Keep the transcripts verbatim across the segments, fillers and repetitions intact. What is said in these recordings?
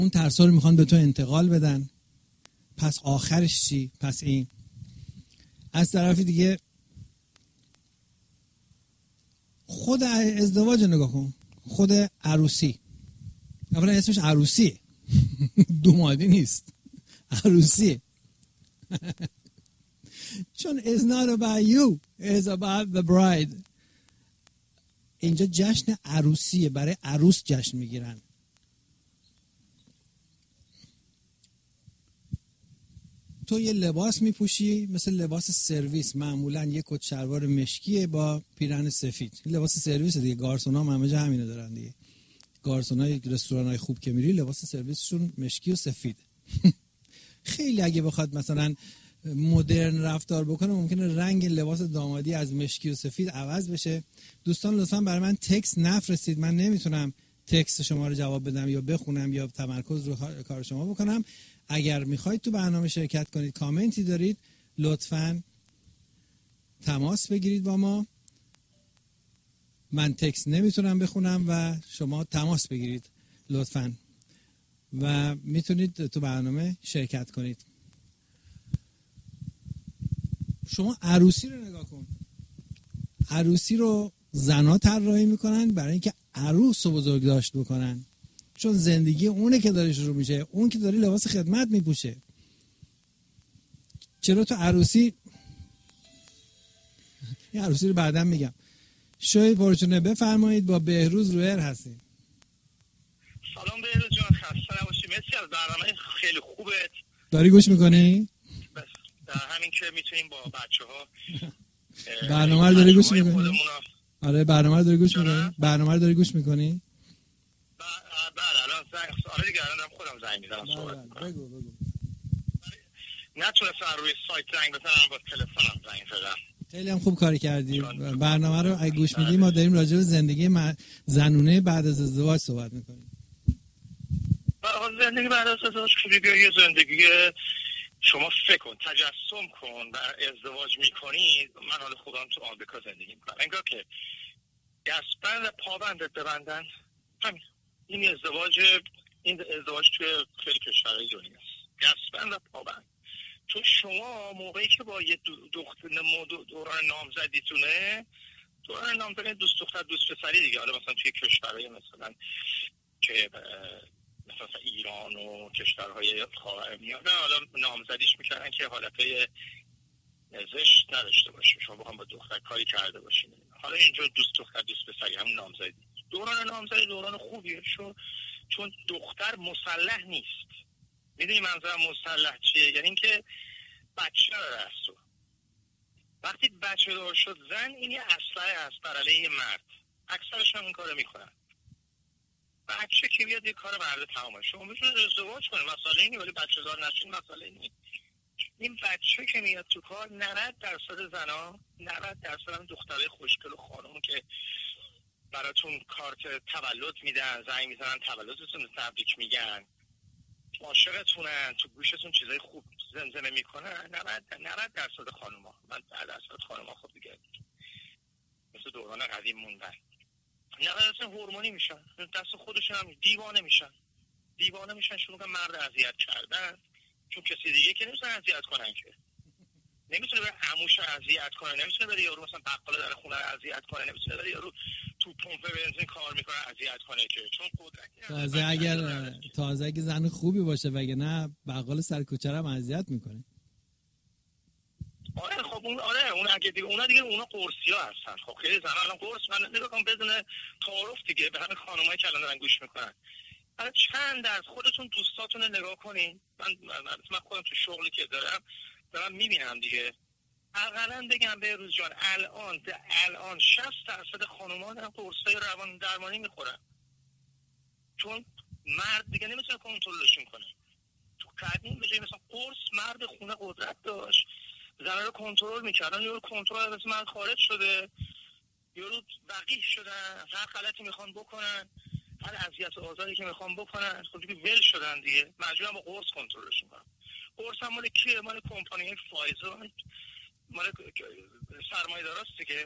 اون ترسا رو میخوان به تو انتقال بدن. پس آخرش چی؟ پس این. از طرف دیگه خود ازدواج نگاه کن، خود عروسی، اولا اسمش عروسیه دومادی نیست، عروسیه چون it's not about you, it's about the bride. اینجا جشن عروسیه، برای عروس جشن میگیرن. تو یه لباس میپوشی مثل لباس سرویس، معمولا یه کت شلوار مشکیه با پیراهن سفید، لباس سرویس دیگه. گارسونا هم همه جا همینو دارن دیگه. گارسونای رستورانای خوب که میری لباس سرویسشون مشکی و سفید. خیلی اگه بخواد مثلا مدرن رفتار بکنه ممکنه رنگ لباس دامادی از مشکی و سفید عوض بشه. دوستان لطفا برای من تکست نفرستید، من نمیتونم تکست شما رو جواب بدم یا بخونم یا تمرکز رو کار شما بکنم. اگر میخواید تو برنامه شرکت کنید، کامنتی دارید، لطفاً تماس بگیرید با ما. من تکست نمیتونم بخونم و شما تماس بگیرید لطفاً و میتونید تو برنامه شرکت کنید. شما عروسی رو نگاه کن. عروسی رو زنا طراحی میکنن برای اینکه عروس رو بزرگ داشت بکنن، چون زندگی اونه که داره شروع میشه، اون که داره لباس خدمت میپوشه. چرا تو عروسی، این عروسی رو بعداً میگم. شوی پرچونه بفرمایید، با بهروز رویر هستیم. سلام بهروز جان، خسته نباشی. مرسی از برنامه خیلی خوبت. داری گوش میکنی؟ بس در همین که میتونیم با بچه ها برنامه رو داری گوش میکنی؟ آره برنامه رو داری گوش میکنی؟ برنامه رو داری گوش میکنی؟ بله الان زنگ آره دیگه الان خودم زنگ میزنم صحبت میکنم. بگو بگو. نتونستم روی سایت زنگ بزنم، با تلفنم زنگ زدم. خیلی هم خوب کاری کردی. برنامه رو اگه گوش میدی ما داریم راجع به زندگی زنونه بعد از ازدواج صحبت میکنیم. زندگی بعد از ازدواج خوبیه، یه زندگی شما فکر کن، تجسم کن بر ازدواج میکنی. من حال خودم تو آمریکا زندگی میکنم، انگار که دستبند پابندت ببندن. همین این ازدواج، این ازدواج توی خیلی کشورهای دنیا است، دستبند پابند. چون شما موقعی که با یه دختر دوران نامزدیتونه، دوران نامزدی دوست دختر دوست پسری دیگه، حالا مثلا توی کشورهای مثلا که مثلا ایران و کشورهای خاورمیانه حالا نامزدیش میکردن که حالتهای زشت نداشته باشه، شما با هم با دختر کاری کرده باشین. حالا اینجا دوست دختر دوست پسری هم نامزدی. دوران نامزدی دوران خوبیه، چون چون دختر مسلح نیست. میدونی منظورم مسلح چیه؟ یعنی اینکه بچه داره از تو. وقتی بچه دار شد زن، این یه اسلحه است بر علیه مرد. اکثرش هم این کارو میکنن. بچه که بیاد یه کار مرد تمامه. شما میتونید ازدواج کنید، مسئله اینه، ولی بچه دار نشین مسئله اینه. این بچه که میاد تو کار، نود درصد زنا، نود درصد هم دخترای خوشگل و خانم که براتون کارت تولد میدن، زنگ میزنن تولدتون رو تبریک میگن، عاشقتونن، تو گوشتون چیزای خوب زمزمه میکنن، نود درصد خانوما، من ده درصد خانوما خب دیگه مثل دوران قدیم موندن، نود درصد هورمونی میشن، دست خودشون هم دیوانه میشن دیوانه میشن شروع کنن مرد اذیت کردن، چون کسی دیگه که نمیتونه اذیت کنن، که نمیتونه بره عموش اذیت کنه، نمیتونه بره یارو مثلا بقال در خونه اذیت کنه، نمیتونه بره یارو تو پمپ بنزین کار میکنه اذیت کنه، که چون قدرتی تازه اگر تازه اگه زن خوبی باشه، وگه نه بقال سر کوچه هم اذیت میکنه. آره خب اون آره اون اگه دیگه اونا دیگه اونا قرصیا هستن. خب خیلی زن الان قرص من نگم بدون تعارف دیگه به همه خانمایی که الان دارن گوش میکنن، حالا چند درصد خودتون دوستاتون رو نگاه کنین. من من خودم تو شغلی که دارم دارم میبینم دیگه، حداقل بگم بهروز جان الان الان شصت درصد خانم‌ها دارن قرصای روان درمانی میخورن، چون مرد دیگه نمیتونه کنترلشون کنه. تو قدیم به جای مثلا قرص مرد خونه قدرت داشت، زنها رو کنترل میکردن، یارو کنترل از مرد خارج شده، یارو وقیح شدن، هر غلطی میخوان بکنن، هر اذیت و آزاری که میخوان بکنن، خب دیگه ول شدن دیگه، مجبورن با قرص کنترلشون کنن. قرص هم مال کیه؟ مال کمپانی فایزر، مال سرمایه داراست دیگه.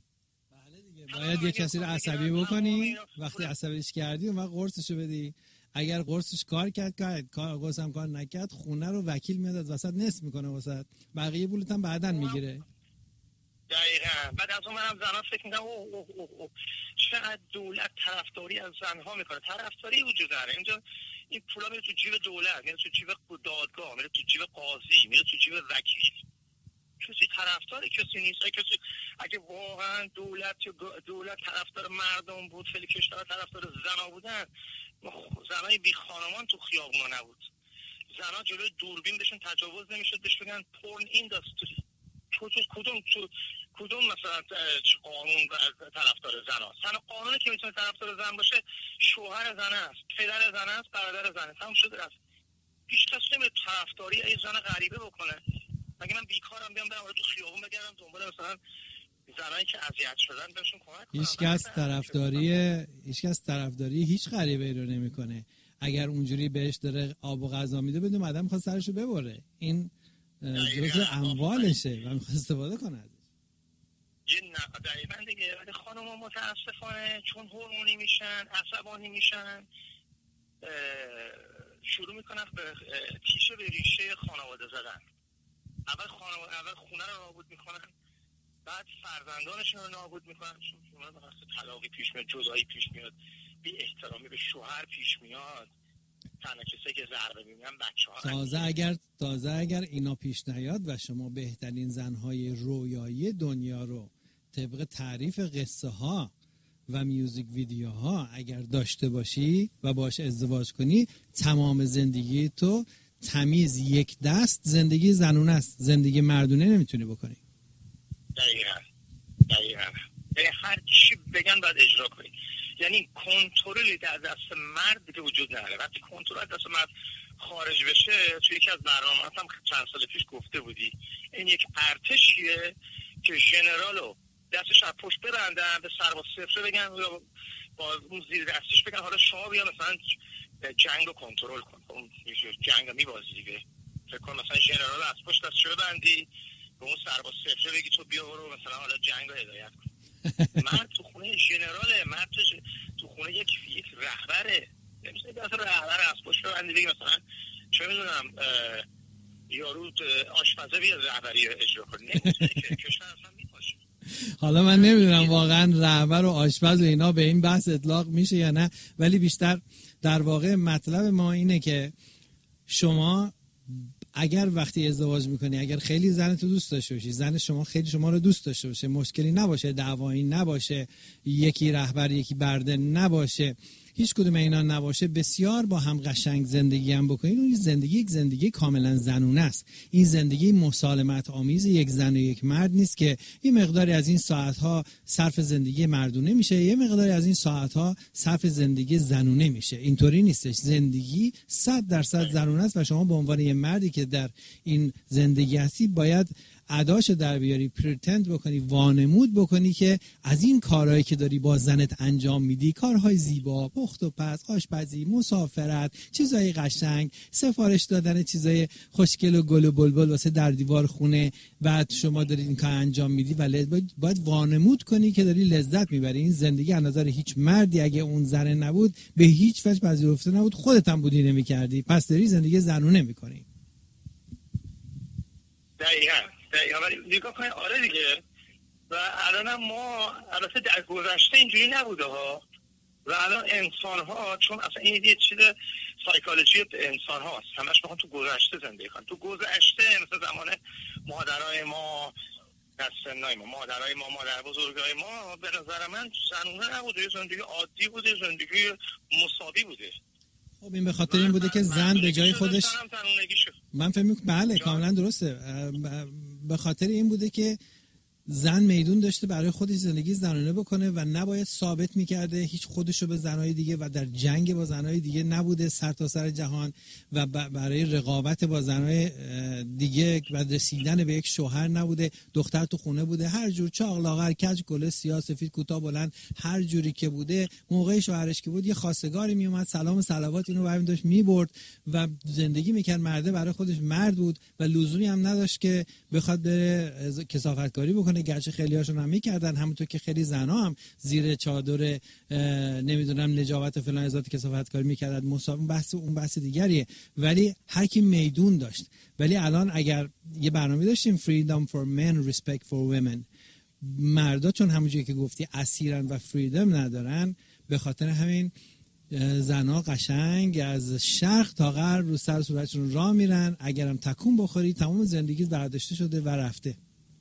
بله دیگه، باید یه کسی رو عصبی بکنی، وقتی عصبیش کردی اون وقت قرصشو بدی. اگر قرصش کار کرد کرد کار قرصم کار نکرد خونه رو وکیل میاد از وسط نصف میکنه وسط بقیه پولت هم بعدن میگیره. دقیقاً. بعد از اون منم زنها فکر میکنم اوه اوه اوه اوه چقدر دولت طرفداری از زنها میکنه. طرفداری وجود داره اینجا، این پولا میره تو جیب دولت، میره تو جیب دادگاه، میره تو جیب قاضی، میره تو جیب وکیل. کسی طرفدار کسی نیست. کسی اگه واقعا دولت دولت طرفدار مردم بود، خیلی کشورها طرفدار زنا بودن، زنای بی خانمان تو خیابونا نبود. زنا جلوی دوربین بهشون تجاوز نمیشد، بهش بگن پورن اینداستری. تو تو کدوم تو کدوم مثلا قانون طرفدار زن است؟ تنها قانونی که میتونه طرفدار زن باشه شوهر زن است، پدر زن است، برادر زن است. تموم شده رفت. هیچ کس نمیره طرفداری از زن غریبه بکنه. مگه من بیکارم بیام برم تو خیابون بگردم دنبال مثلا زنایی که اذیت شدن بهشون کمک کنم؟ هیچ کس طرفداری هیچ کس طرفداری هیچ غریبه رو نمیکنه. اگر اونجوری بهش داره آب و غذا میده بدون آدم میخواد سرشو ببره. این جزء اموالشه و میخواد استفاده کنه ازش. یه نه دقیقاً دیگه. ولی خانم‌ها متاسفانه چون هورمونی میشن، عصبانی میشن، شروع میکنن به تیشه به ریشه خانواده زدن. اول خانواده اول خونه رو نابود میکنن، بعد فرزندانشون رو نابود میکنن. چون اونا وقتی طلاقی پیش میاد، جدایی پیش میاد، بی احترامی به شوهر پیش میاد، تنها کسی که ضربه میبینن بچه‌ها. تازه اگر تازه اگر اینا پیش نیاد و شما بهترین زنهای رویایی دنیا رو طبق تعریف قصه ها و میوزیک ویدیوها اگر داشته باشی و باش ازدواج کنی، تمام زندگی تو تمیز یک دست زندگی زنونه است، زندگی مردونه نمیتونی بکنی. دقیقاً دقیقاً. یعنی هر چی بگن باید اجرا کنی. یعنی کنترلی در دست مرد دیگه وجود نداره. وقتی کنترل از دست مرد خارج بشه، توی یکی از برنامه‌ها هم چند سال پیش گفته بودی، این یک ارتشیه که ژنرالو دستش از پشت ببندن، به سرباز صفر بگن یا با اون زیر دستش بگن حالا شما بیا مثلا جنگ رو کنترل کن. اون جنگ رو میبازی دیگه. فکر کن مثلا ژنرال از پشت دستش ببندی، به اون سرباز صفر بگی تو بیا برو مثلا حالا جنگ رو هدایت کن. مرد تو خونه ژنراله، مرد تو خونه یک یک رهبره. نمیشه دست رهبر از پشت ببندی بگی مثلا چه میدونم یارو آشپزه بیا رهبری اجرا کنه. نمیشه که کشور اصلا میپاشه. حالا من نمیدونم واقعا رهبر و آشپز و اینا به این بحث اطلاق میشه یا نه، ولی بیشتر در واقع مطلب ما اینه که شما اگر وقتی ازدواج میکنی، اگر خیلی زنتو دوست داشته باشی، زن شما خیلی شما رو دوست داشته باشه، مشکلی نباشه، دعوایی نباشه، یکی رهبر یکی برده نباشه، هیچ کدوم اینا نباشه، بسیار با هم قشنگ زندگی هم بکنید، اون زندگی یک زندگی کاملا زنونه است. این زندگی مسالمت آمیز یک زن و یک مرد نیست که یه مقداری از این ساعتها صرف زندگی مردونه میشه، یه مقداری از این ساعتها صرف زندگی زنونه میشه. اینطوری نیستش. زندگی صد درصد زنونه است و شما به عنوان یه مردی که در این زندگی هستی باید اداشو در بیاری، پرتند بکنی، وانمود بکنی که از این کارهایی که داری با زنت انجام میدی، کارهای زیبا، پخت و پز، آشپزی، مسافرت، چیزای قشنگ، سفارش دادن چیزای خوشگل و گل و بلبل واسه در دیوار خونه، بعد شما داری این کار انجام میدی و باید, باید وانمود کنی که داری لذت میبری. این زندگی از نظر هیچ مردی اگه اون زن نبود به هیچ وجه پذیرفته نبود، خودت هم بودی نمیکردی، پس داری زندگی زنونه میکنی. دقیقاً دقیقاً. ولی نگاه کنید آره دیگه. و الان ما البته در گذشته اینجوری نبوده ها، و الان انسان ها چون اصلا این یه چیز سایکولوژی انسان هاست، همش میخوان تو گذشته زندگی کنن. تو گذشته مثل زمان مادرای ما، دستنای ما، مادرای ما، مادر بزرگای ما، به نظر من زنونه نبوده، زندگی عادی بوده، زندگی مساوی بوده. خب این به خاطر این بوده که زن به جای خودش، من فهم میکنم بله کاملا درسته، به خاطر این بوده که زن میدون داشته برای خودش زندگی زنانه بکنه و نباید ثابت میکرده هیچ خودشو به زنای دیگه و در جنگ با زنای دیگه نبوده سر تا سر جهان و برای رقابت با زنای دیگه و رسیدن به یک شوهر نبوده. دختر تو خونه بوده، هر جور چاق لاغر کج گله سیاه سفید کوتاه بلند هر جوری که بوده، موقع شوهرش که بود یه خواستگاری میومد سلام و صلوات اینو برمی داشت میبرد و زندگی میکرد. مرده برای خودش مرد بود و لزومی هم نداشت که بخواد بره کثافتکاری بکنه میکنه، گرچه خیلی هاشون هم میکردن، همونطور که خیلی زنا هم زیر چادر نمیدونم نجابت فلان ذات کثافتکاری میکردن، مساوی بحث اون بحث دیگریه، ولی هر کی میدون داشت. ولی الان اگر یه برنامه داشتیم freedom for men respect for women، مردا چون همونجوری که گفتی اسیرن و فریدم ندارن، به خاطر همین زنا قشنگ از شرق تا غرب رو سر صورتشون راه میرن، اگرم تکون بخوری تمام زندگی برداشته شده و رفته.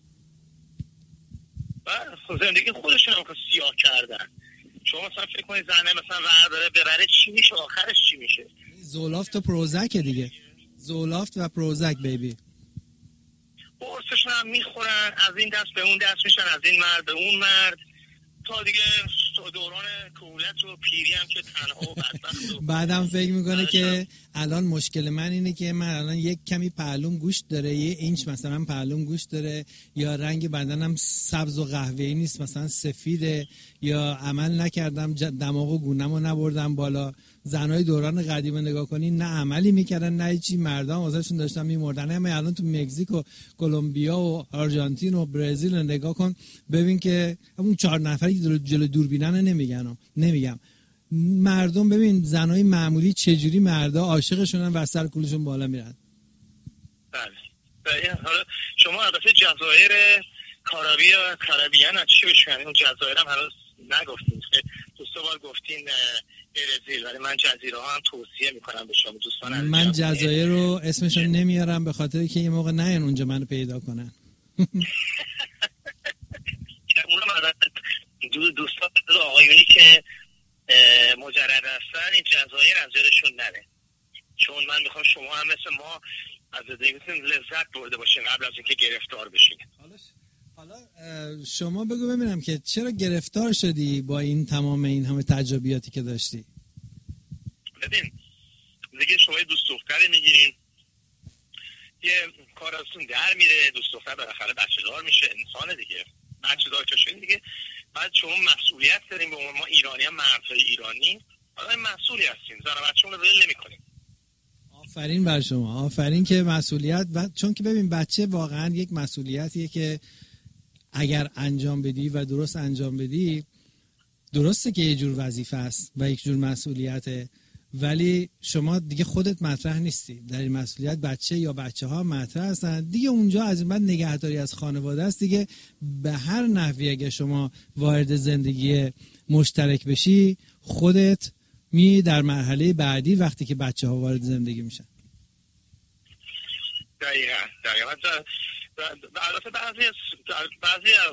زندگی خودشون هم سیاه کردن. شما مثلا فکر کنید زنه مثلا ورداره ببره چی میشه، آخرش چی میشه؟ زولافت و پروزک دیگه، زولافت و پروزک بیبی. قرصشون هم میخورن، از این دست به اون دست میشن، از این مرد به اون مرد، تا دیگه دوران کهولت و پیری هم که تنها و بدبخت. بعدم فکر میکنه که الان مشکل من اینه که من الان یک کمی پهلوم گوشت داره، یه اینچ مثلا پهلوم گوشت داره، یا رنگ بدنم سبز و قهوه‌ای نیست مثلا سفیده، یا عمل نکردم دماغ و گونه‌مو نبردم بالا. زنای دوران قدیم نگاه کنی نه عملی میکردن نه چی، مردان واسهشون داشتن میمردن. همه الان تو مکزیک و کلمبیا و آرژانتین و برزیل نگاه کن ببین که همون چهار نفری که جلو دوربینن نمیگن نمیگم مردم، ببین زنای معمولی چجوری مردا عاشقشونن و سر کولشون بالا میرن. بله. حالا شما البته جزایر کارابی و کارابیان چی بشن؟ اون جزایر هم هنوز نگفتین، دو سه بار گفتین برزیل، ولی من جزیره ها هم توصیه میکنم به شما دوستان. من جزایر رو اسمشون نمیارم به خاطر که یه موقع نیان اونجا منو پیدا کنن. دو دوستان دو آقایونی که مجرد هستن این جزایر از جلشون نره، چون من میخوام شما هم مثل ما از زندگیتون لذت برده باشین قبل از اینکه گرفتار بشین. حالا شما بگو ببینم که چرا گرفتار شدی با این تمام این همه تجربیاتی که داشتی؟ ببین دیگه شما دوست دختری میگیرین، یه کار ازتون در میره، دوست دختر بالاخره بچه دار میشه، انسان دیگه، بچه دار که شدین دیگه، بعد شما مسئولیت دارین. به ما ایرانی هم مردهای ایرانی حالا مسئولی هستین، زن و بچه‌مون رو ول نمی‌کنین. آفرین بر شما، آفرین که مسئولیت و... چون که ببین بچه واقعا یک مسئولیتیه که اگر انجام بدی و درست انجام بدی، درسته که یه جور وظیفه است و یک جور مسئولیته، ولی شما دیگه خودت مطرح نیستی در این مسئولیت، بچه یا بچه ها مطرح هستن دیگه. اونجا از این بعد نگهداری از خانواده است دیگه. به هر نحوی اگه شما وارد زندگی مشترک بشی، خودت می در مرحله بعدی وقتی که بچه ها وارد زندگی میشن. دقیقا دقیقا البته بعضی از بعضی از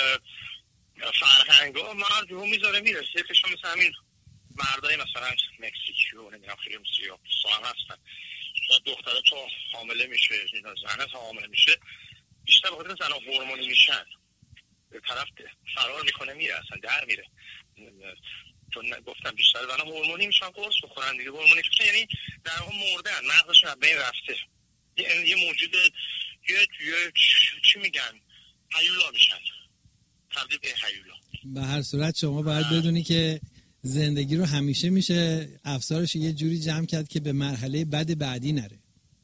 فرهنگ ها مرد رو میذاره میرسه که شما مثل همین مردای مثلا مکزیکی و نمیدونم خیلی سیاه سام هستن، دختره تا حامله میشه، زنه تا حامله میشه، بیشتر بخاطر زنها هورمونی میشن، به طرف فرار میکنه میره، اصلا در میره. چون گفتم بیشتر زنها هورمونی میشن، قرص بخورن دیگه، هورمونی میشن یعنی در واقع مردن، مغزشون از بین رفته، یه موجود یه یه چی میگن هیولا میشن، تبدیل به هیولا. به هر صورت شما باید بدونی که زندگی رو همیشه میشه افسارش یه جوری جمع کرد که به مرحله بعد بعدی نره.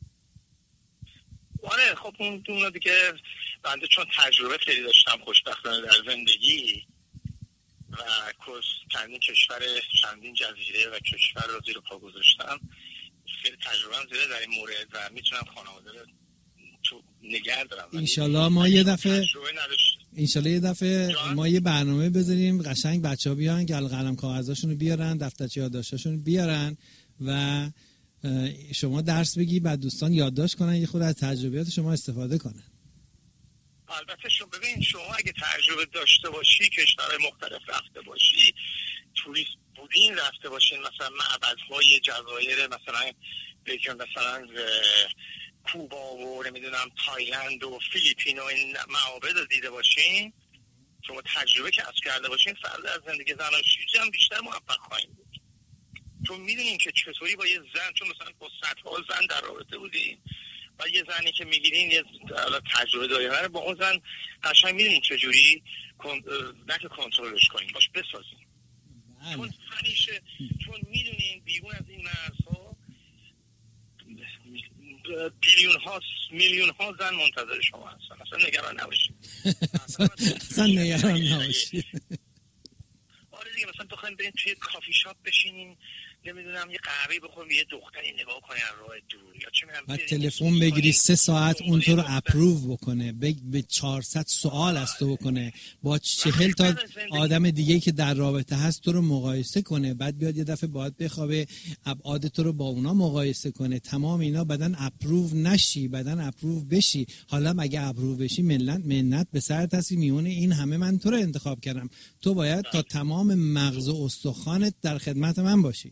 آره خب اون اون دیگه بنده چون تجربه خیلی داشتم خوشبختانه در زندگی و چندین کشور چندین جزیره و کشور رو زیر پا گذاشتم، خیلی تجربه هم زیاده در این مورد و میتونم خانواده رو تو نگه دارم. انشالله ما یه دفعه انشالله یه دفعه ما یه برنامه بذاریم قشنگ بچه‌ها بیان که قلم کاغذاشون رو بیارن، دفترچه یادداشتاشون رو بیارن و شما درس بگی، بعد دوستان یادداشت کنن، یه خود از تجربیات شما استفاده کنن. البته شما ببین شما اگه تجربه داشته باشی، کشورهای مختلف رفته باشی، توریست بودین رفته باشین، مثلا معبدهای جزایر مثلا بگم مثلا کوبا و نمیدونم تایلند و فیلیپین و این معابد رو دیده باشین، شما تجربه که از کرده باشین، فردا از زندگی زناشویی هم بیشتر موفق خواهید بود. چون میدونین که چطوری با یه زن، چون مثلا با صدها زن در رابطه بودین و یه زنی که میگیرین یه تجربه داره، با اون زن قشنگ میدونین چجوری نه که کنترلش کنین، باش بسازین. چون همیشه چون میدونین بیرون از این مرزها بیلیون ها میلیون ها زن منتظر شما هستن، اصلا نگران نباشید. اصلا نگران نباشید. آره دیگه مثلا بخوایم بریم توی کافی شاپ بشینیم نمیدونم یه قهوه بخوریم یه دختری نگاه کنه از راه دور یا چه میدونم بعد تلفن بگیری سه ساعت اون تو رو اپروو بکنه به چهارصد سوال از تو بکنه با چهل تا آدم دیگه که در رابطه هست تو رو مقایسه کنه بعد بیاد یه دفعه باید بخوابه ابعاد تو رو با اونا مقایسه کنه تمام اینا بدن اپروو نشی بدن اپروو بشی حالا اگه اپروو بشی منت منت به سرت هستی میونه این همه من تو رو انتخاب کردم تو باید تا تمام مغز و استخوانت در خدمت من باشی.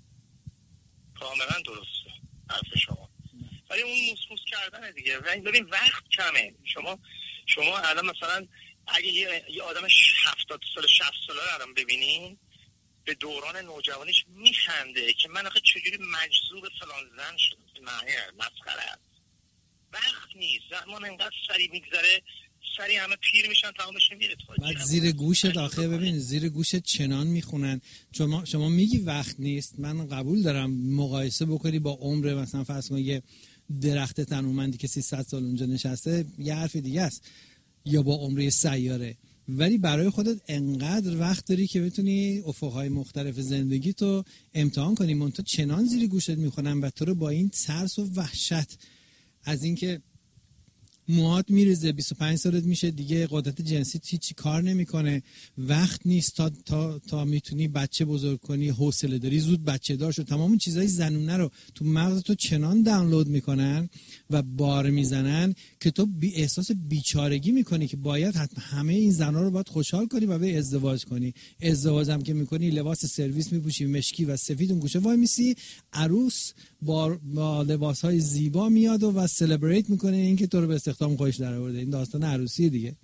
کاملا درسته حرف شما ولی اون موسموس کردنه دیگه ببین وقت کمه شما شما الان مثلا اگه یه, یه آدم هفتاد سال شصت ساله رو الان ببینین به دوران نوجوانیش میخنده که من آخه چجوری مجذوب فلان زن شدم معنی مسخره است وقت نیست زمان انقدر سریع میگذره سری همه پیر میشن تمامش میره بعد زیر گوشت آخه ببین زیر گوشت چنان میخونن شما شما میگی وقت نیست من قبول دارم مقایسه بکنی با عمر مثلا فرض کن یه درخت تنومندی که سیصد سال اونجا نشسته یه حرف دیگه است یا با عمر سیاره ولی برای خودت انقدر وقت داری که بتونی افقهای مختلف زندگی تو امتحان کنی منتها چنان زیر گوشت میخونن و تو رو با این ترس و وحشت از اینکه موهات میریزه بیست و پنج سالت میشه دیگه قدرت جنسی هیچی کار نمیکنه وقت نیست تا تا تا میتونی بچه بزرگ کنی حوصله داری زود بچه دار شو تمام چیزای زنونه رو تو مغز تو چنان دانلود میکنن و بار میزنن که تو بی احساس بیچارگی میکنی که باید حتما همه این زنا رو باید خوشحال کنی و به ازدواج کنی ازدواج هم که میکنی لباس سرویس میپوشی مشکی و سفید اون گوشه وای میسی عروس با, با لباسهای زیبا میاد و, و سلبریت میکنه اینکه تو رو به استخدام خودش در آورده این داستان عروسی دیگه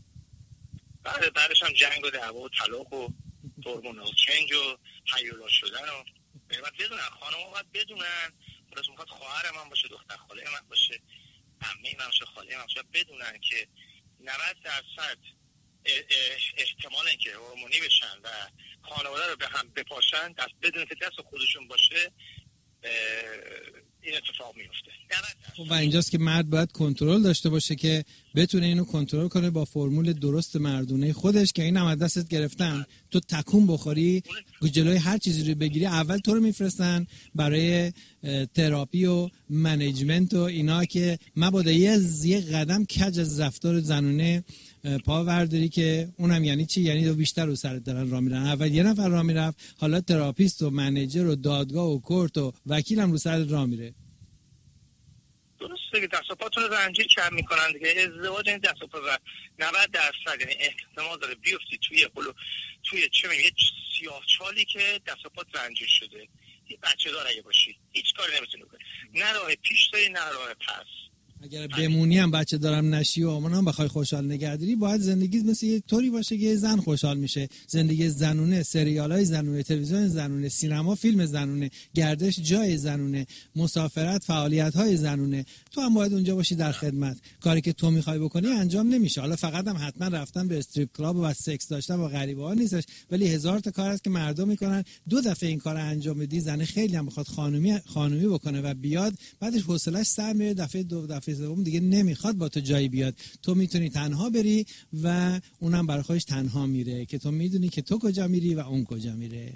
بعد بعدش هم جنگ و دعوا و طلاق و هورمونال چنج و هیولا شدن و باید بدونن خانم‌ها باید بدونن خودش میخواد خواهر من باشه دختر خاله من باشه عمه من باشه خاله من باشه بدونن که نود درصد احتمال اینکه هورمونی بشن و خانواده رو به هم بپاشن دست بدون که دست خودشون باشه این اتفاق میفته. و اینجاست که مرد باید کنترل داشته باشه که بتونه اینو کنترل کنه با فرمول درست مردونه خودش که این هم از دستت گرفتن تو تکون بخوری جلوی هر چیزی رو بگیری اول تو رو میفرستن برای تراپی و منیجمنت و اینا که مبادا یه قدم کج از رفتار زنونه پا ورداری که اونم یعنی چی یعنی دو بیشتر رو سرت دارن راه میرن اول یه نفر راه میرفت حالا تراپیست و منیجر و دادگاه و کورت و وکیلم رو سرت راه میره درسته که دست و پاتون رو زنجیر کم میکنن دیگه ازدواج این دست و پا نود درصد یعنی احتمال داره بیفتی توی قلو توی چه میگه سیاه چالی که دست و پات زنجیر شده یه بچه دار اگه باشی هیچ کاری نمیتونی کنی نه راه پیش داری نه راه پس اگر بمونی هم بچه دارم نشی و آمان هم بخوای خوشحال نگهداری باید زندگی مثل یه طوری باشه که زن خوشحال میشه زندگی زنونه سریال های زنونه تلویزیون زنونه سینما فیلم زنونه گردش جای زنونه مسافرت فعالیت های زنونه تو هم باید اونجا باشی در خدمت کاری که تو میخوای بکنی انجام نمیشه حالا فقط هم حتما رفتن به استریپ کلاب و سکس داشتن با غریبه ها نیستش ولی هزار تا کار هست که مردم میکنن دو دفعه این کارو انجام بدی زن خیلی هم بخواد خانومی خانومی بکنه و بیاد بعدش حوصله‌اش سر میره دفعه دو دفعه سوم دیگه نمیخواد با تو جایی بیاد تو میتونی تنها بری و اونم برای خودش تنها میره که تو میدونی که تو کجا میری و اون کجا میره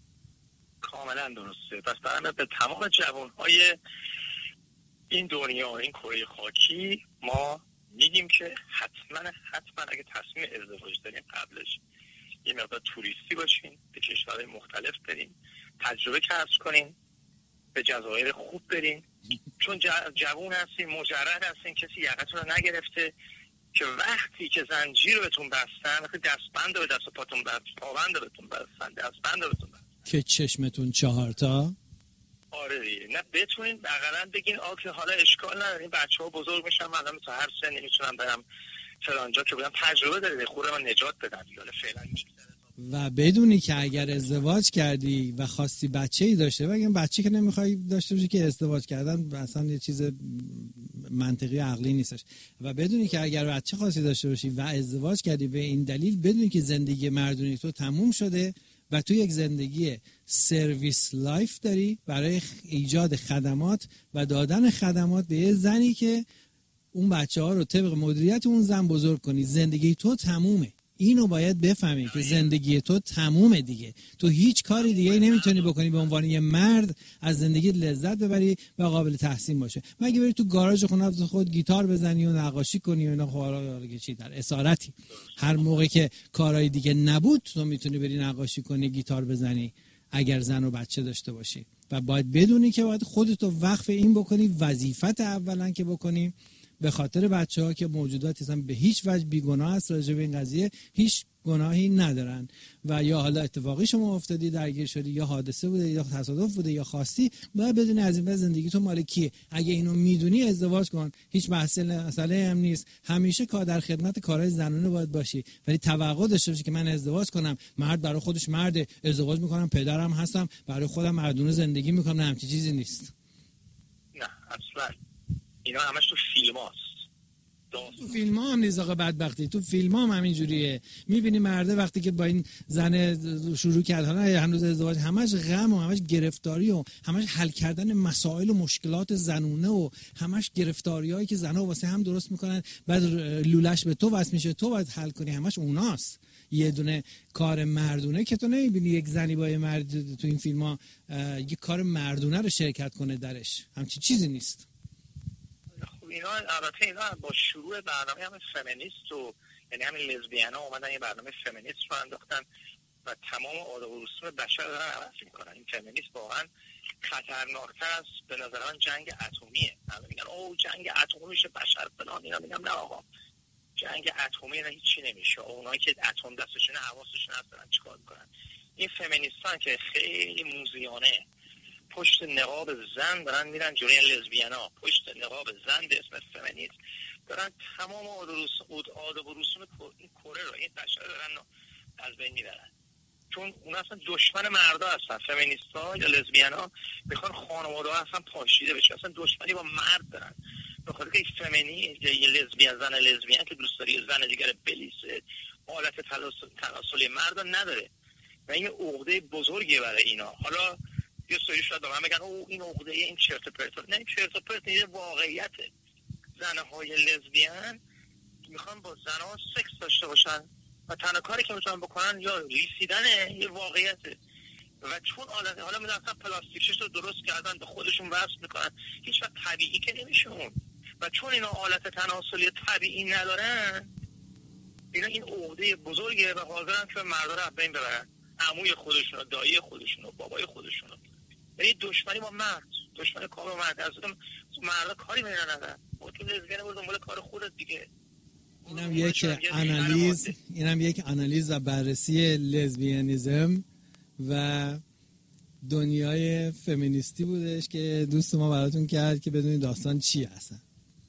کاملا درسته پس برای به تمام جوانهای این دنیا این کره خاکی ما میگیم که حتما حتما اگه تصمیم ازدواج داریم قبلش یه مقدار توریستی باشین به کشورهای مختلف بریم تجربه کسب کنین به جزایر خوب برین چون جوون هستین مجرد هستین کسی یقتون رو نگرفته که وقتی که زنجیر رو بهتون بستن وقتی دستبند رو به دست و پاتون بستن پابند رو بهتون بستن دستبند رو بهتون بستن که چشمتون چهار تا آره دیگه نه بتونین بغلن بگین آ که حالا اشکال نداره این بچه ها بزرگ میشن من الان تا هر سنی میتونم برم فلانجا که بودم تجربه داره خوره من نجات بدن دیگه فعلا میشه و بدونی که اگر ازدواج کردی و خواستی بچه‌ای داشته و اگه بچه که نمیخوای داشته باشی که ازدواج کردن اصلا یه چیز منطقی عقلی نیستش و بدونی که اگر بچه خواستی داشته باشی و ازدواج کردی به این دلیل بدونی که زندگی مردونی تو تموم شده و تو یک زندگی سرویس لایف داری برای ایجاد خدمات و دادن خدمات به یه زنی که اون بچه ها رو طبق مدیریت اون زن بزرگ کنی. زندگی تو تمومه. اینو باید بفهمی که زندگی تو تمومه دیگه. تو هیچ کاری دیگه نمیتونی بکنی به عنوان یه مرد از زندگی لذت ببری و قابل تحسین باشه، مگه بری تو گاراژ خونه خود گیتار بزنی و نقاشی کنی و اینا. خب چی در اسارتی. هر موقع که کارهای دیگه نبود تو میتونی بری نقاشی کنی، گیتار بزنی اگر زن و بچه داشته باشی. و باید بدونی که باید خودتو وقف این بکنی، وظیفت اولا که بکنی به خاطر بچه‌ها که موجوداتی هستن به هیچ وجه بیگناه است، راجع به این قضیه هیچ گناهی ندارن و یا حالا اتفاقی شما افتادی درگیر شدی یا حادثه بوده یا تصادف بوده یا خواستی، باید بدونی از این بعد زندگی تو مال کیه. اگه اینو میدونی ازدواج کن، هیچ مسئله مسئله هم نیست. همیشه کار در خدمت کارهای زنانه باید باشی، ولی توقع داشته باشی که من ازدواج کنم، مرد برای خودش مرده، ازدواج میکنم، پدرم هستم، برای خودم مردونه زندگی میکنم. نه، همچین چیزی نیست. نه اصلا اینا همش تو فیلم هاست. تو فیلم ها هم نیست آقا بدبختی. تو فیلم ها هم همین جوریه. میبینی مرده وقتی که با این زن شروع کرد، حالا هنوز ازدواج، همش غم و همش گرفتاری و همش حل کردن مسائل و مشکلات زنونه و همش گرفتاری هایی که زنها واسه هم درست میکنن، بعد لولش به تو واسه میشه، تو باید حل کنی. همش اوناست. یه دونه کار مردونه که تو نمیبینی یک زنی با یه مرد تو این فیلم ها یه کار مردونه رو شرکت کنه درش. همچین چیزی نیست. اینا البته اینا با شروع برنامه همه فمینیست و یعنی همین لزبیانا اومدن یه برنامه فمینیست رو انداختن و تمام آداب و رسوم بشر رو دارن عوض میکنن. این فمینیست واقعا خطرناکتر از به نظر من جنگ اتمیه. همه میگن اوه جنگ اتمی میشه بشر فلان، اینا میگم نه آقا، جنگ اتمی نه هیچی نمیشه. اونایی که اتم دستشون حواسشون هست دارن چیکار میکنن. این فمینیستان که خیلی موذیانه پشت نقاب زن دارن میرن جلوی لزبیانا، پشت نقاب زن به اسم فمینیست دارن تمام آداب و رسوم این کره رو، این بشر دارن از بین میبرن. چون اون اصلا دشمن مردا هستن. فمینیستا یا لزبیانا میخوان خانواده ها اصلا پاشیده بشه، اصلا دشمنی با مرد دارن. بخاطر که فمینی یه لزبیان، زن لزبیان که دوست داره زن دیگه بلیسه، حالت تناسلی مردا نداره و این عقده بزرگیه برای اینا. حالا یه سری شاید به من بگن او این عقده این چرت و پرت، نه این چرت و پرت، این واقعیته. زنهای لزبیان میخوان با زنها سکس داشته باشن و تنها کاری که میتونن بکنن یا ریسیدنه، یه واقعیته. و چون حالا حالا میدونن پلاستیکش رو درست کردن به خودشون وصل میکنن، هیچ وقت طبیعی که نمیشون. و چون اینا حالت تناسلی طبیعی ندارن، اینا این عقده بزرگه و حاضرن که مردا رو از بین ببرن، عموی خودشون، دایی خودشون، بابای خودشون. یعنی دشمنی با مرد، دشمنی کار با مرد. از اون مرد کاری میرن ندارن. و تو لزبیان بود دنبال کار خودت دیگه. اینم یک آنالیز، اینم یک آنالیز و بررسی لزبیانیسم و دنیای فمینیستی بودش که دوست ما براتون کرد که بدونید داستان چی هستن.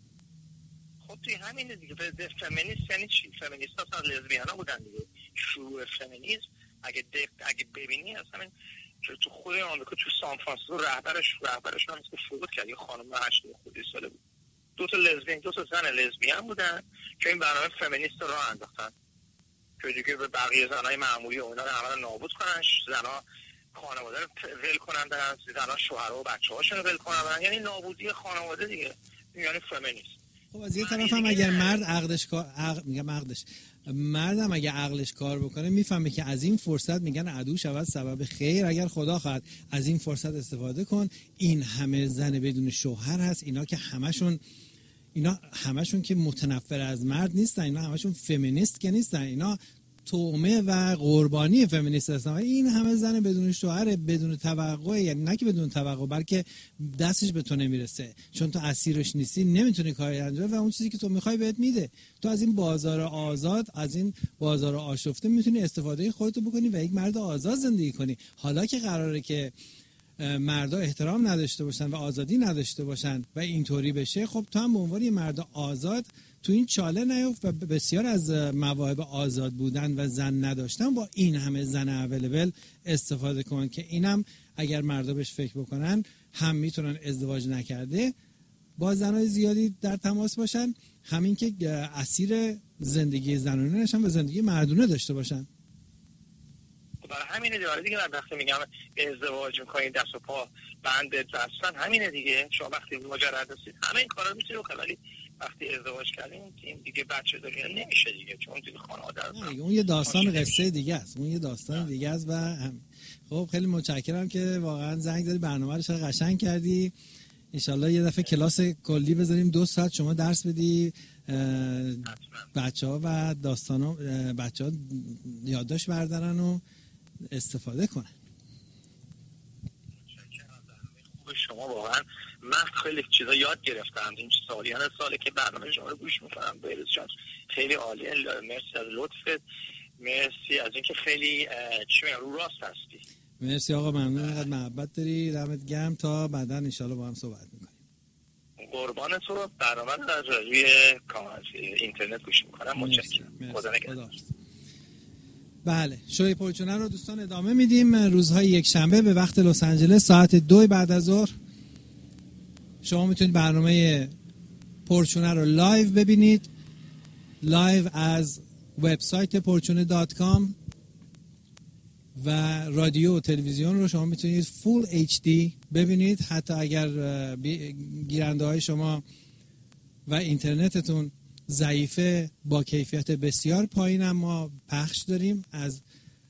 خب توی همینه دیگه. فمینیست یعنی چی؟ فمینیست ها اصلا لزبیانا بودن دیگه. شروع فمینیسم اگه دق... اگه ببینی اصلا که تو خود آمریکا تو سان فرانسیسکو رهبرش رهبرش هم که فوت کرد، یه خانم هشتاد خودی ساله بود. دو تا لزبیان، دو تا زن لزبیان بودن که این برنامه فمینیست رو راه انداختن که دیگه به بقیه زنای معمولی و اینا رو عملا نابود کنن، زنا خانواده رو ول کنن، برن زنا شوهر و بچه‌هاشون رو ول کنن، برن. یعنی نابودی خانواده دیگه، یعنی فمینیست. خب از یه طرف هم اگر مرد عقلش کار عقل میگم عقلش مردم اگه عقلش کار بکنه میفهمه که از این فرصت میگن عدو شود سبب خیر، اگر خدا خواهد از این فرصت استفاده کن. این همه زن بدون شوهر هست، اینا که همشون اینا همشون که متنفر از مرد نیستن، اینا همشون فمینیست که نیستن، اینا تومه و قربانی فمینیست هستن. این همه زن بدون شوهر بدون توقع، یعنی نه که بدون توقع بلکه دستش به تو نمیرسه، چون تو اسیرش نیستی نمیتونی کاری انجام و اون چیزی که تو میخوای بهت میده. تو از این بازار آزاد، از این بازار آشفته میتونی استفاده خودتو بکنی و یک مرد آزاد زندگی کنی. حالا که قراره که مردا احترام نداشته باشن و آزادی نداشته باشن و اینطوری بشه، خب تو هم به عنوان یه مرد آزاد تو این چاله نیفت و بسیار از مواهب آزاد بودن و زن نداشتن با این همه زن اویلیبل استفاده کن که اینم اگر مردا بهش فکر بکنن هم میتونن ازدواج نکرده با زنای زیادی در تماس باشن، همین که اسیر زندگی زنانه نشن و زندگی مردونه داشته باشن. برای همینه دیگه دیگه وقتی میگم ازدواج میکنید دست و پا بند دستن، همینه دیگه. شما وقتی مجرد هستید همه این کارا میتونید بکنید، ولی وقتی ازدواج کردیم این دیگه بچه داری نمیشه دیگه، چون دیگه خانواده است. اون یه داستان قصه دیگه است، اون یه داستان دیگه است. و هم خب خیلی متشکرم که واقعا زنگ زدی، برنامه رو چقدر قشنگ کردی. انشالله یه دفعه کلاس کلی بذاریم، دو ساعت شما درس بدی بچه‌ها و داستانا، بچه‌ها یادداشت بردارن و استفاده کنن. خوب شما واقعا، من خیلی چیزا یاد گرفتم این سالیان ساله که برنامه شما رو گوش میکنم. بهروز جان خیلی عالیه، مرسی از لطفت، مرسی از اینکه خیلی چی میگم رو راست هستی. مرسی آقا، ممنون، اینقدر محبت داری، دمت گرم. تا بعدا ان شاءالله با هم صحبت میکنیم. قربان تو، برنامه رو از روی اینترنت گوش میکنم. متشکرم. خدا نگهدار. بله، شوی پرچونه رو دوستان ادامه میدیم. روزهای یک شنبه به وقت لس آنجلس ساعت دو بعد از ظهر شما میتونید برنامه پرچونه رو لایو ببینید، لایو از وبسایت پرچونه دات کام، و رادیو و تلویزیون رو شما میتونید فول اچ دی ببینید. حتی اگر گیرنده های شما و اینترنتتون ضعیفه، با کیفیت بسیار پایین هم ما پخش داریم از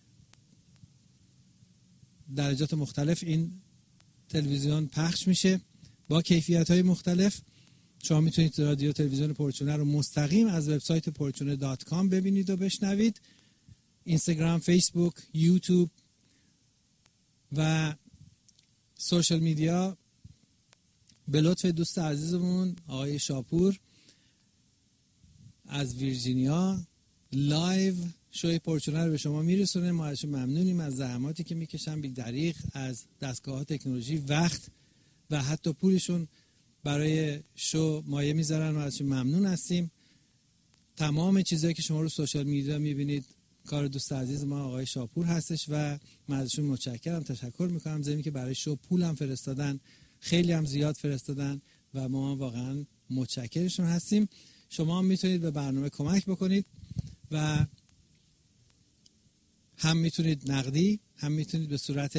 درجات مختلف. این تلویزیون پخش میشه با کیفیت های مختلف. شما میتونید رادیو تلویزیون پرچونه رو مستقیم از وبسایت پرچونه دات کام ببینید و بشنوید. اینستاگرام، فیسبوک، یوتیوب و سوشال میدیا به لطف دوست عزیزمون آقای شاپور از ویرجینیا لایو شوی پرچونه رو به شما میرسونه. ما ازشون ممنونیم، از زحماتی که میکشن بی دریغ، از دستگاه تکنولوژی، وقت و حتی پولشون برای شو مایه میذارن و ازشون ممنون هستیم. تمام چیزایی که شما رو سوشال میدیا میبینید کار دوست عزیز ما آقای شاپور هستش و من ازشون متشکرم، تشکر میکنم. زمین که برای شو پول هم فرستادن، خیلی هم زیاد فرستادن و ما واقعا متشکرشون هستیم. شما هم میتونید به برنامه کمک بکنید و هم میتونید نقدی، هم میتونید به صورت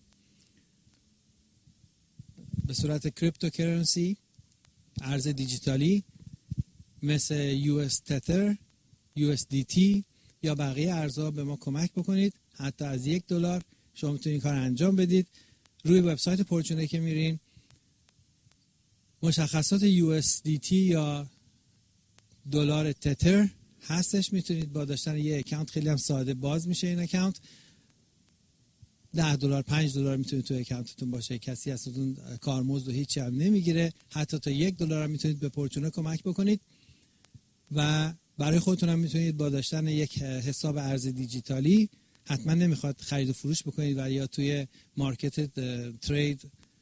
به صورت کریپتوکرنسی، ارز دیجیتالی مثل یو اس تتر، یو اس دی تی یا بقیه ارزها به ما کمک بکنید. حتی از یک دلار شما میتونید کار انجام بدید. روی وبسایت پرچونه که میرین مشخصات یو اس دی تی یا دلار تتر هستش، میتونید با داشتن یه اکانت خیلی هم ساده باز میشه این اکانت. ده دلار، پنج دلار میتونید تو اکانتتون باشه، کسی ازتون کارمزد و هیچی هم نمیگیره. حتی تا یک دلار هم میتونید به پرچونه کمک بکنید و برای خودتون هم میتونید با داشتن یک حساب ارز دیجیتالی، حتما نمیخواد خرید و فروش بکنید و یا توی مارکت ترید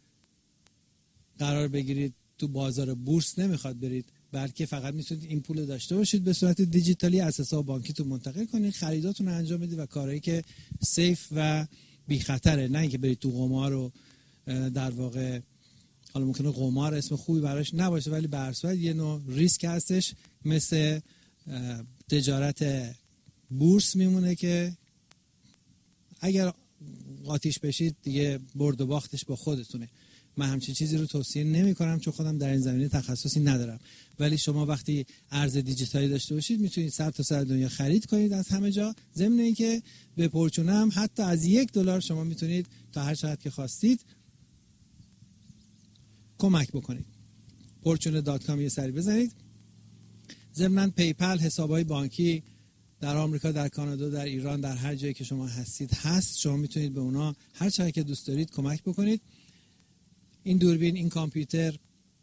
قرار بگیرید، تو بازار بورس نمیخواد برید، بلکه فقط میتونید این پول داشته باشید به صورت دیجیتالی از حساب بانکیتون منتقل کنید، خریداتون رو انجام بدید و کارهایی که سیف و بی خطره، نه اینکه برید تو قمار رو در واقع، حالا ممکنه قمار اسم خوبی براش نباشه ولی به هر صورت یه نوع ریسک هستش، مثل تجارت بورس میمونه که اگر آتیش بشید دیگه برد و باختش با خودتونه. من همچین چیزی رو توصیه نمی کنم چون خودم در این زمینه تخصصی ندارم، ولی شما وقتی ارز دیجیتالی داشته باشید میتونید سر تا سر دنیا خرید کنید از همه جا، ضمن اینکه به پرچونه هم حتی از یک دلار شما میتونید تا هر چقدر که خواستید کمک بکنید. پرچونه دات کام یه سری بزنید. ضمن پیپل، حسابهای بانکی در آمریکا، در کانادا، در ایران، در هر جایی که شما هستید هست، شما میتونید به اونا هر چقدر که دوست دارید کمک بکنید. این دوربین، این کامپیوتر،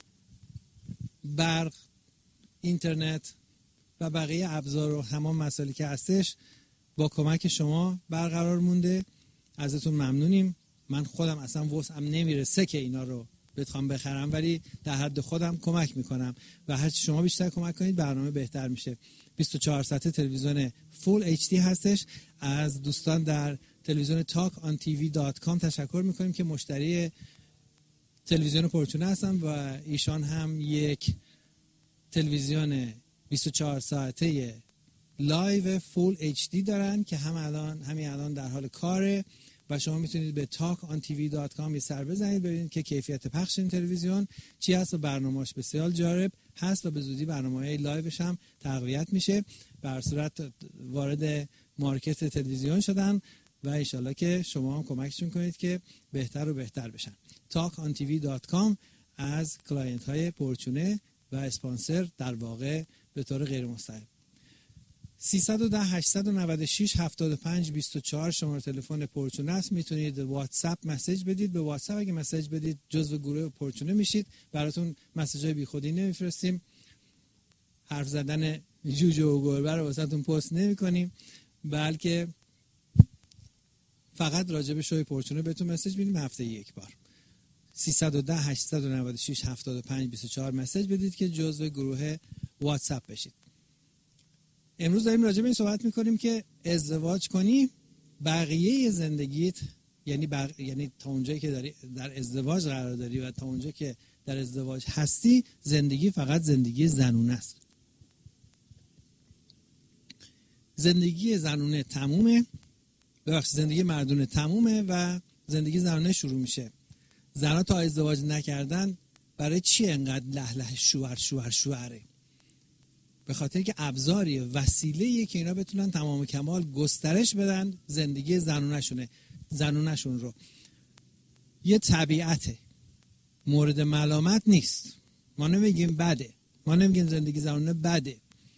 برق، اینترنت و بقیه ابزار و تمام مسائلی که هستش با کمک شما برقرار مونده. ازتون ممنونیم. من خودم اصلا وسعم نمیرسه که اینا رو بتونم بخرم، ولی در حد خودم کمک میکنم و هرچی شما بیشتر کمک کنید برنامه بهتر میشه. بیست و چهار ساعته تلویزیون فول اچ دی هستش. از دوستان در تلویزیون تاک آن تی وی دات کام تشکر میکنیم که مشتری تلویزیون پرچونه هستن و ایشان هم یک تلویزیون بیست و چهار ساعته لایو فول اچ دی دارن که هم الان همین الان در حال کاره و شما میتونید به تاک آن تی وی دات کام یه سر بزنید ببینید که کیفیت پخش این تلویزیون چی هست و برنامه‌اش بسیار جالب هست و به زودی برنامه‌های لایوش هم تقویت میشه. به هر صورت وارد مارکت تلویزیون شدن و انشالله که شما هم کمکشون کنید که بهتر و بهتر بشن. تاک آن تی وی دات کام از کلاینت های پرچونه و اسپانسر در واقع به طور غیر مستقیم. سیصد و ده هشتصد و نود و شش هفتاد و پنج بیست و چهار شماره تلفن پرچونه است. میتونید واتساپ مسیج بدید. به واتساپ اگه مسیج بدید جزو گروه پرچونه میشید. براتون مسیجای بیخودی نمیفرستیم. حرف زدن جوجه و گربه رو واسهتون پست نمی‌کنیم، بلکه فقط راجع به شوی پرچونه بهتون مسیج میدیم هفته یک بار. سیصد و ده هشتصد و نود و شش هفتاد و پنج بیست و چهار مسیج بدید که جزو گروه واتساپ بشید. امروز داریم راجع به این صحبت میکنیم که ازدواج کنی بقیه زندگیت، یعنی بق... یعنی تا اونجایی که داری در ازدواج قرار داری و تا اونجایی که در ازدواج هستی، زندگی فقط زندگی زنونه است. زندگی زنونه تمومه، ببخشید زندگی مردونه تمومه و زندگی زنونه شروع میشه. زنها تا ازدواج نکردن برای چی انقدر له له شوهر شوهر شوهره؟ به خاطر که ابزاریه، وسیله‌ایه که اینا بتونن تمام کمال گسترش بدن زندگی زنونه‌شونه زنونه‌شون رو. یه طبیعته، مورد ملامت نیست. ما نمیگیم بده، ما نمیگیم زندگی زنونه بده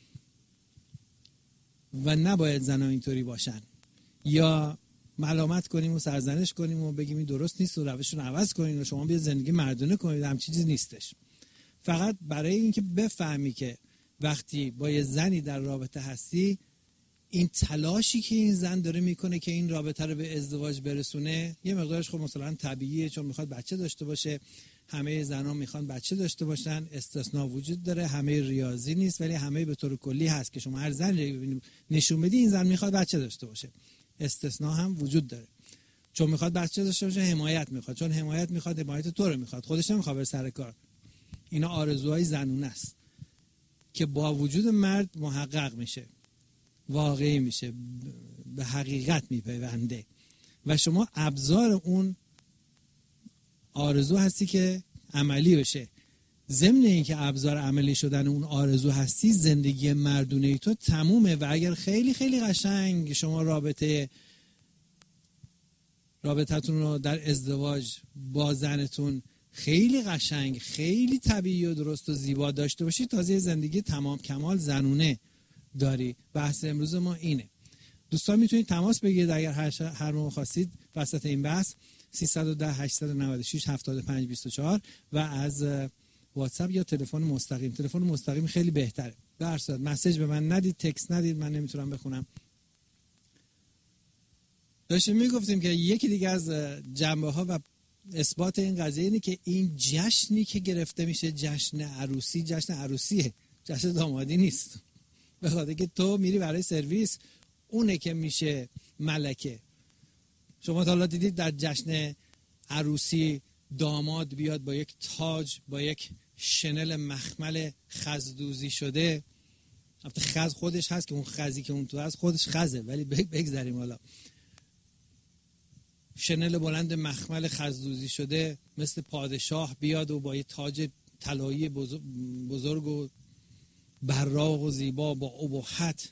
و نباید زنها اینطوری باشن یا ملامت کنیم و سرزنش کنیم و بگیم این درست نیست و روششون عوض کنیم و شما بیا زندگی مردونه کنید. همچین چیزی نیستش. فقط برای اینکه بفهمی که وقتی با یه زنی در رابطه هستی، این تلاشی که این زن داره میکنه که این رابطه رو به ازدواج برسونه یه مقدارش خب مثلا طبیعیه، چون میخواد بچه داشته باشه. همه زنها میخوان بچه داشته باشن، استثناء وجود داره، همه ریاضی نیست ولی همه به طور کلی هست که شما هر زن نشون بدی این زن میخواد بچه داشته باشه. استثناء هم وجود داره، چون میخواد بچه داشته باشه حمایت میخواد، چون حمایت میخواد حمایت تو رو میخواد، خودش نمیخواد بره سر کار. اینا آرزوهای زنونه است که با وجود مرد محقق میشه، واقعی میشه، به حقیقت میپیونده و شما ابزار اون آرزو هستی که عملی بشه. ضمن این که ابزار عملی شدن اون آرزو هستی، زندگی مردونه تو تمومه و اگر خیلی خیلی قشنگ شما رابطه رابطتون رو در ازدواج با زنتون خیلی قشنگ، خیلی طبیعی و درست و زیبا داشته باشید، تازه زندگی تمام کمال زنونه داری. بحث امروز ما اینه. دوستان میتونید تماس بگیرید اگر هر, هر موقع خواستید وسط این بحث. سیصد و ده هشتصد و نود و شش هفتاد و پنج بیست و چهار و از واتساپ یا تلفن مستقیم. تلفن مستقیم خیلی بهتره. به هر صورت مسیج به من ندید، تکست ندید، من نمیتونم بخونم. داشتیم میگفتیم که یکی دیگه از جنبه ها و اثبات این قضیه اینه که این جشنی که گرفته میشه جشن عروسی، جشن عروسیه، جشن دامادی نیست. به خاطر که تو میری برای سرویس، اونه که میشه ملکه. شما تا حالا دیدید در جشن عروسی داماد بیاد با یک تاج، با یک شنل مخمل خزدوزی شده؟ البته خز خودش هست که اون خزی که اون تو هست خودش خزه، ولی بگذاریم حالا. شنل بلند مخمل خزدوزی شده مثل پادشاه بیاد و با یه تاج طلایی بزرگ و براق و زیبا با ابهت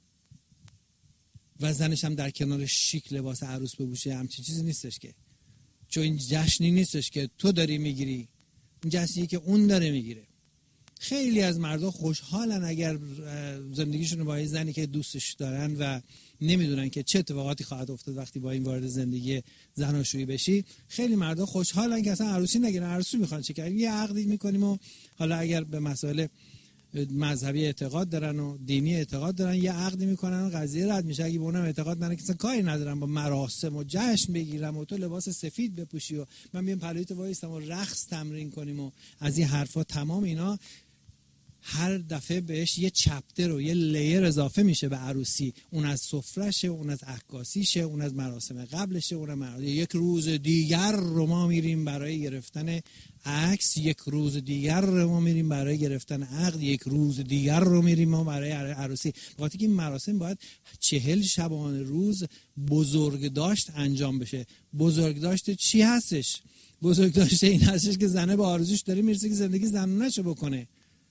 و زنش هم در کنار شیک لباس عروس بپوشه. همچین چیزی نیستش که، چون این جشنی نیستش که تو داری میگیری، این جشنیه که اون داره میگیره. خیلی از مردها خوشحالن اگر زندگیشون با این زنی که دوستش دارن و نمیدونن که چه اتفاقاتی خواهد افتاد وقتی با این وارد زندگی زناشویی بشی. خیلی مردها خوشحالن که اصلا عروسی نگیرن. عروسی میخوان چه کنیم؟ یه عقدی میکنیم و حالا اگر به مسائل مذهبی اعتقاد دارن و دینی اعتقاد دارن یه عقدی میکنن و قضیه رد میشه. اگه به اونم اعتقاد ندارن که کاری ندارن با مراسم و جشن بگیرم و تو لباس سفید بپوشی و من بیام پلوی تو وایسم و رقص تمرین کنیم و از این حرفا، تمام اینا هر دفعه بهش یه چپتر و یه لیر اضافه میشه به عروسی. اون از سفرشه، اون از عکاسیشه، اون از مراسم قبلشه، اون مراسم. یک روز دیگر رو ما میریم برای گرفتن عکس، یک روز دیگر رو ما میریم برای گرفتن عقد، یک روز دیگر رو میریم ما برای عروسی. وقتی که این مراسم باید چهل شبانه روز بزرگ داشت انجام بشه. بزرگ داشت چی هستش؟ بزرگ داشت این هستش که زنه با آرزوش داره میرسه که زندگی زنونه‌شو بکنه.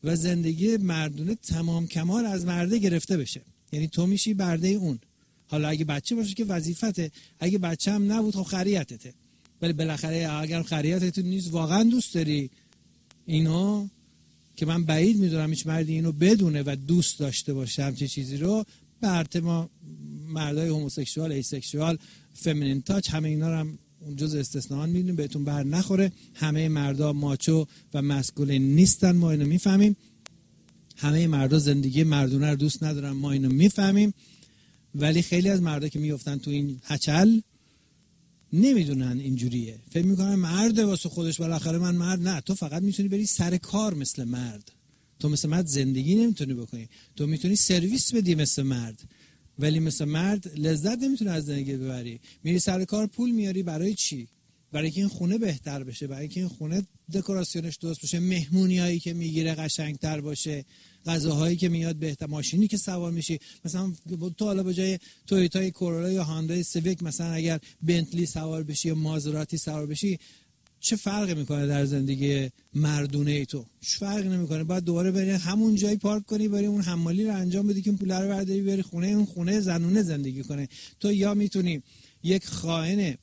و زندگی مردونه تمام کمال از مرده گرفته بشه. یعنی تو میشی برده اون. حالا اگه بچه باشه که وظیفته، اگه بچه هم نبود خب خریتته. ولی بالاخره اگر خریتت نیست واقعا دوست داری اینو، که من بعید میدونم هیچ مردی اینو بدونه و دوست داشته باشه همچین چیزی رو، به ما مردای هوموسکسوال، ایسکسوال، فمینین تاچ، همه اینا رو هم جز استثناء میدونیم، بهتون بر نخوره. همه مردا ماچو و مسکولین نیستن، ما اینو میفهمیم. همه مردا زندگی مردونه رو دوست ندارن، ما اینو میفهمیم. ولی خیلی از مردا که میافتن تو این هچل نمیدونن اینجوریه، فکر میکنن مرده واسه خودش، بالاخره من مرد. نه، تو فقط میتونی بری سر کار مثل مرد. تو مثل مرد زندگی نمیتونی بکنی، تو میتونی سرویس بدی مثل مرد، ولی مثل مرد لذت نمیتونی از زندگی ببری. میری سر کار پول میاری برای چی؟ برای اینکه این خونه بهتر بشه، برای اینکه این خونه دکوراسیونش درست بشه، مهمونیایی که میگیره قشنگتر باشه، غذاهایی که میاد بهتر، ماشینی که سوار میشی. مثلا تو حالا به جای تویوتای کورولا یا هاندای سیویک مثلا اگر بنتلی سوار بشی یا مازراتی سوار بشی، چه فرقی میکنه در زندگی مردونه ای تو؟ چه فرقی نمیکنه. بعد دوباره بری همون جایی پارک کنی، بری اون حمالی رو انجام بدی که اون پول رو برداری بری خونه، اون خونه زنونه زندگی کنه. تو یا میتونی یک خائن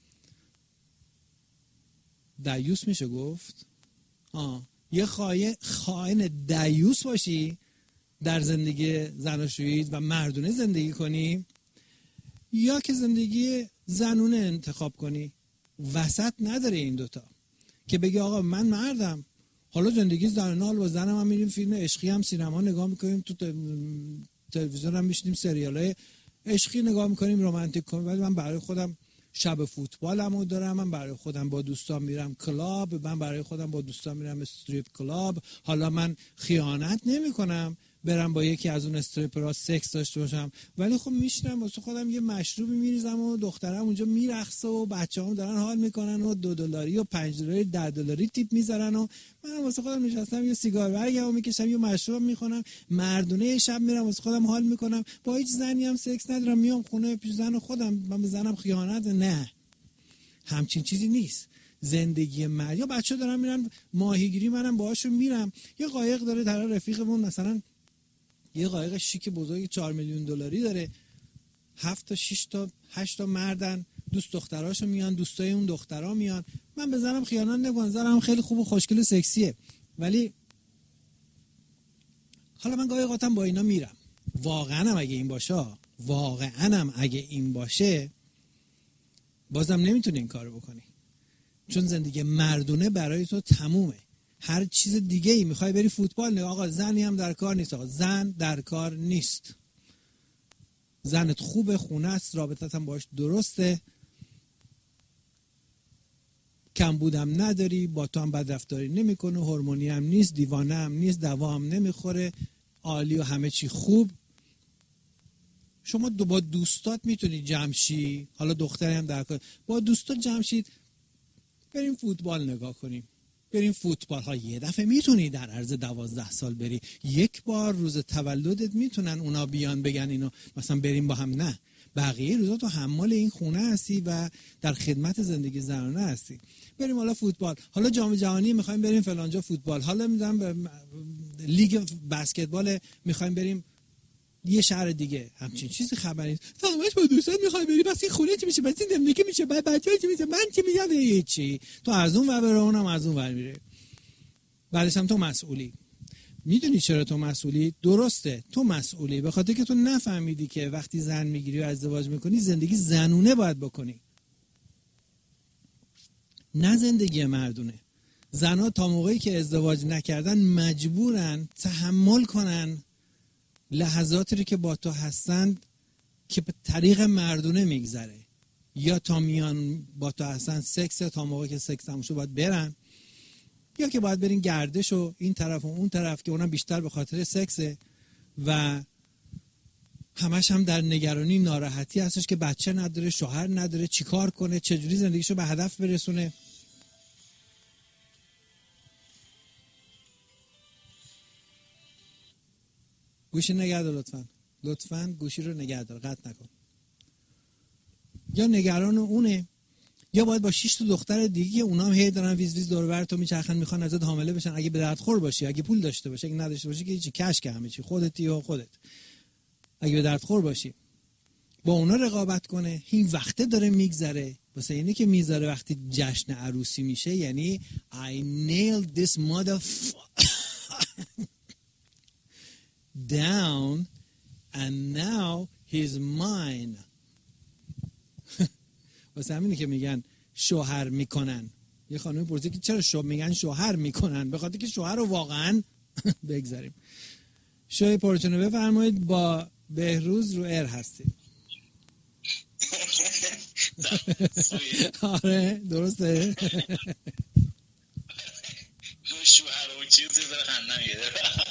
دیوس میشه گفت آه یه خائن خائن دیوس باشی در زندگی زناشویی و مردونه زندگی کنی، یا که زندگی زنونه انتخاب کنی. وسط نداره این دوتا که بگی آقا من مردم، حالا زندگی زنانه، حالا با زنم هم میریم فیلم عشقی هم سینما نگاه میکنیم، تو تلویزیون هم میشینیم سریالای عشقی نگاه میکنیم، رمانتیک کمدی. ولی من برای خودم شب فوتبالمو دارم، من برای خودم با دوستان میرم کلاب، من برای خودم با دوستان میرم استریپ کلاب. حالا من خیانت نمیکنم برم با یکی از اون استریپرها سکس داشته باشم، ولی خب میشینم واسه خودم یه مشروبی میریزم و دخترم اونجا میرقصه و بچه‌هام دارن حال میکنن و دو دلاری و پنج دلاری ده دلاری تیپ میذارن و من واسه خودم نشستم یه سیگار برگمو میکشم یه مشروب میخورم، مردونه شب میرم واسه خودم حال میکنم، با هیچ زنی هم سکس ندارم، میام خونه پیش زن خودم، من به زنم خیانت نه. همچین چیزی نیست زندگی مرد. یا بچه‌ها دارن میرن ماهیگیری، منم باهاشون میرم، یه قایق داره طرف رفیقمون مثلا یه قایق شیک بزرگ چهار میلیون دلاری داره، هفت تا شش تا هشت تا مردن، دوست دختراشو میان، دوستای اون دخترا میان. من به زنم خیانت نمی‌کنم، زنم خیلی خوب و خوشگل و سکسیه، ولی حالا من گاهی اوقاتم با اینا میرم. واقعا هم اگه این باشه، واقعا هم اگه این باشه، بازم نمیتونی این کارو بکنی، چون زندگی مردونه برای تو تمومه. هر چیز دیگه ای میخوای بری فوتبال، نه آقا زنی هم در کار نیست. آقا زن در کار نیست، زنت خوبه، خونه است، رابطت هم باش درسته، کم بودم نداری، با تو هم بدرفتاری نمیکنه، هورمونی هم نیست، دیوانه هم نیست، دوا هم نمیخوره، عالی و همه چی خوب. شما دو با دوستات میتونی جمع شی، حالا دختری هم در کار، با دوستات جمع شید بریم فوتبال نگاه کنیم، بریم فوتبال ها. یه دفعه میتونی در عرض دوازده سال بری، یک بار روز تولدت میتونن اونا بیان بگن اینو مثلا بریم با هم. نه، بقیه روزا تو حمال این خونه هستی و در خدمت زندگی زنانه هستی. بریم حالا فوتبال، حالا جام جهانی میخوایم بریم فلانجا فوتبال، حالا میدونم لیگ بسکتبال میخوایم بریم یه شهر دیگه. همچین چیزی خبری نیست. فهمش با دوستان میخوای بری، بس این خونه چی میشه، بس این زندگی میشه، بعد بچه‌ها چی میشه، من چی میگم، هیچی. تو از اون ور بره، اونم از اون ور میره، بعدش هم تو مسئولی. میدونی چرا تو مسئولی؟ درسته تو مسئولی، به خاطر که تو نفهمیدی که وقتی زن میگیری و ازدواج میکنی زندگی زنونه باید بکنی، نه زندگی مردونه. زنها تا موقعی که ازدواج نکردن مجبورن تحمل کنن لحظاتی رو که با تو هستند که به طریق مردونه میگذره، یا تا میان با تو هستن سکس، تا موقعی که سکس تموم شد باید برن، یا که باید برین گردش و این طرف و اون طرف که اونم بیشتر به خاطر سکسه و همش هم در نگرانی ناراحتی هستش که بچه نداره، شوهر نداره، چیکار کنه، چجوری زندگیشو به هدف برسونه. گوشی نگه دار لطفاً، لطفاً گوشی رو نگه دار، قطع نکن. یا نگران اونه یا باید با شش تا دختر دیگه اونا هم هی دارن ویز ویز دور و بر تو میچرخن میخوان ازت حامله بشن، اگه به درد خور باشی، اگه پول داشته باشی، اگه نداشته باشی که هیچ کش که همه چی خودتی و خودت. اگه به درد خور باشی با اونا رقابت کنه، این وقته داره میگذره. واسه اینه که میذاره وقتی جشن عروسی میشه یعنی I nailed this motherfucker down and now he's mine. واسه همینه که میگن شوهر میکنن. یه خانمی پرسید که چرا شو میگن شوهر میکنن؟ به خاطر که شوهر رو واقعا بگذاریم. شوی پرچونه بفرمایید، با بهروز رو ایر هستید. آره درسته. شوهر و چیزی دارن نمیده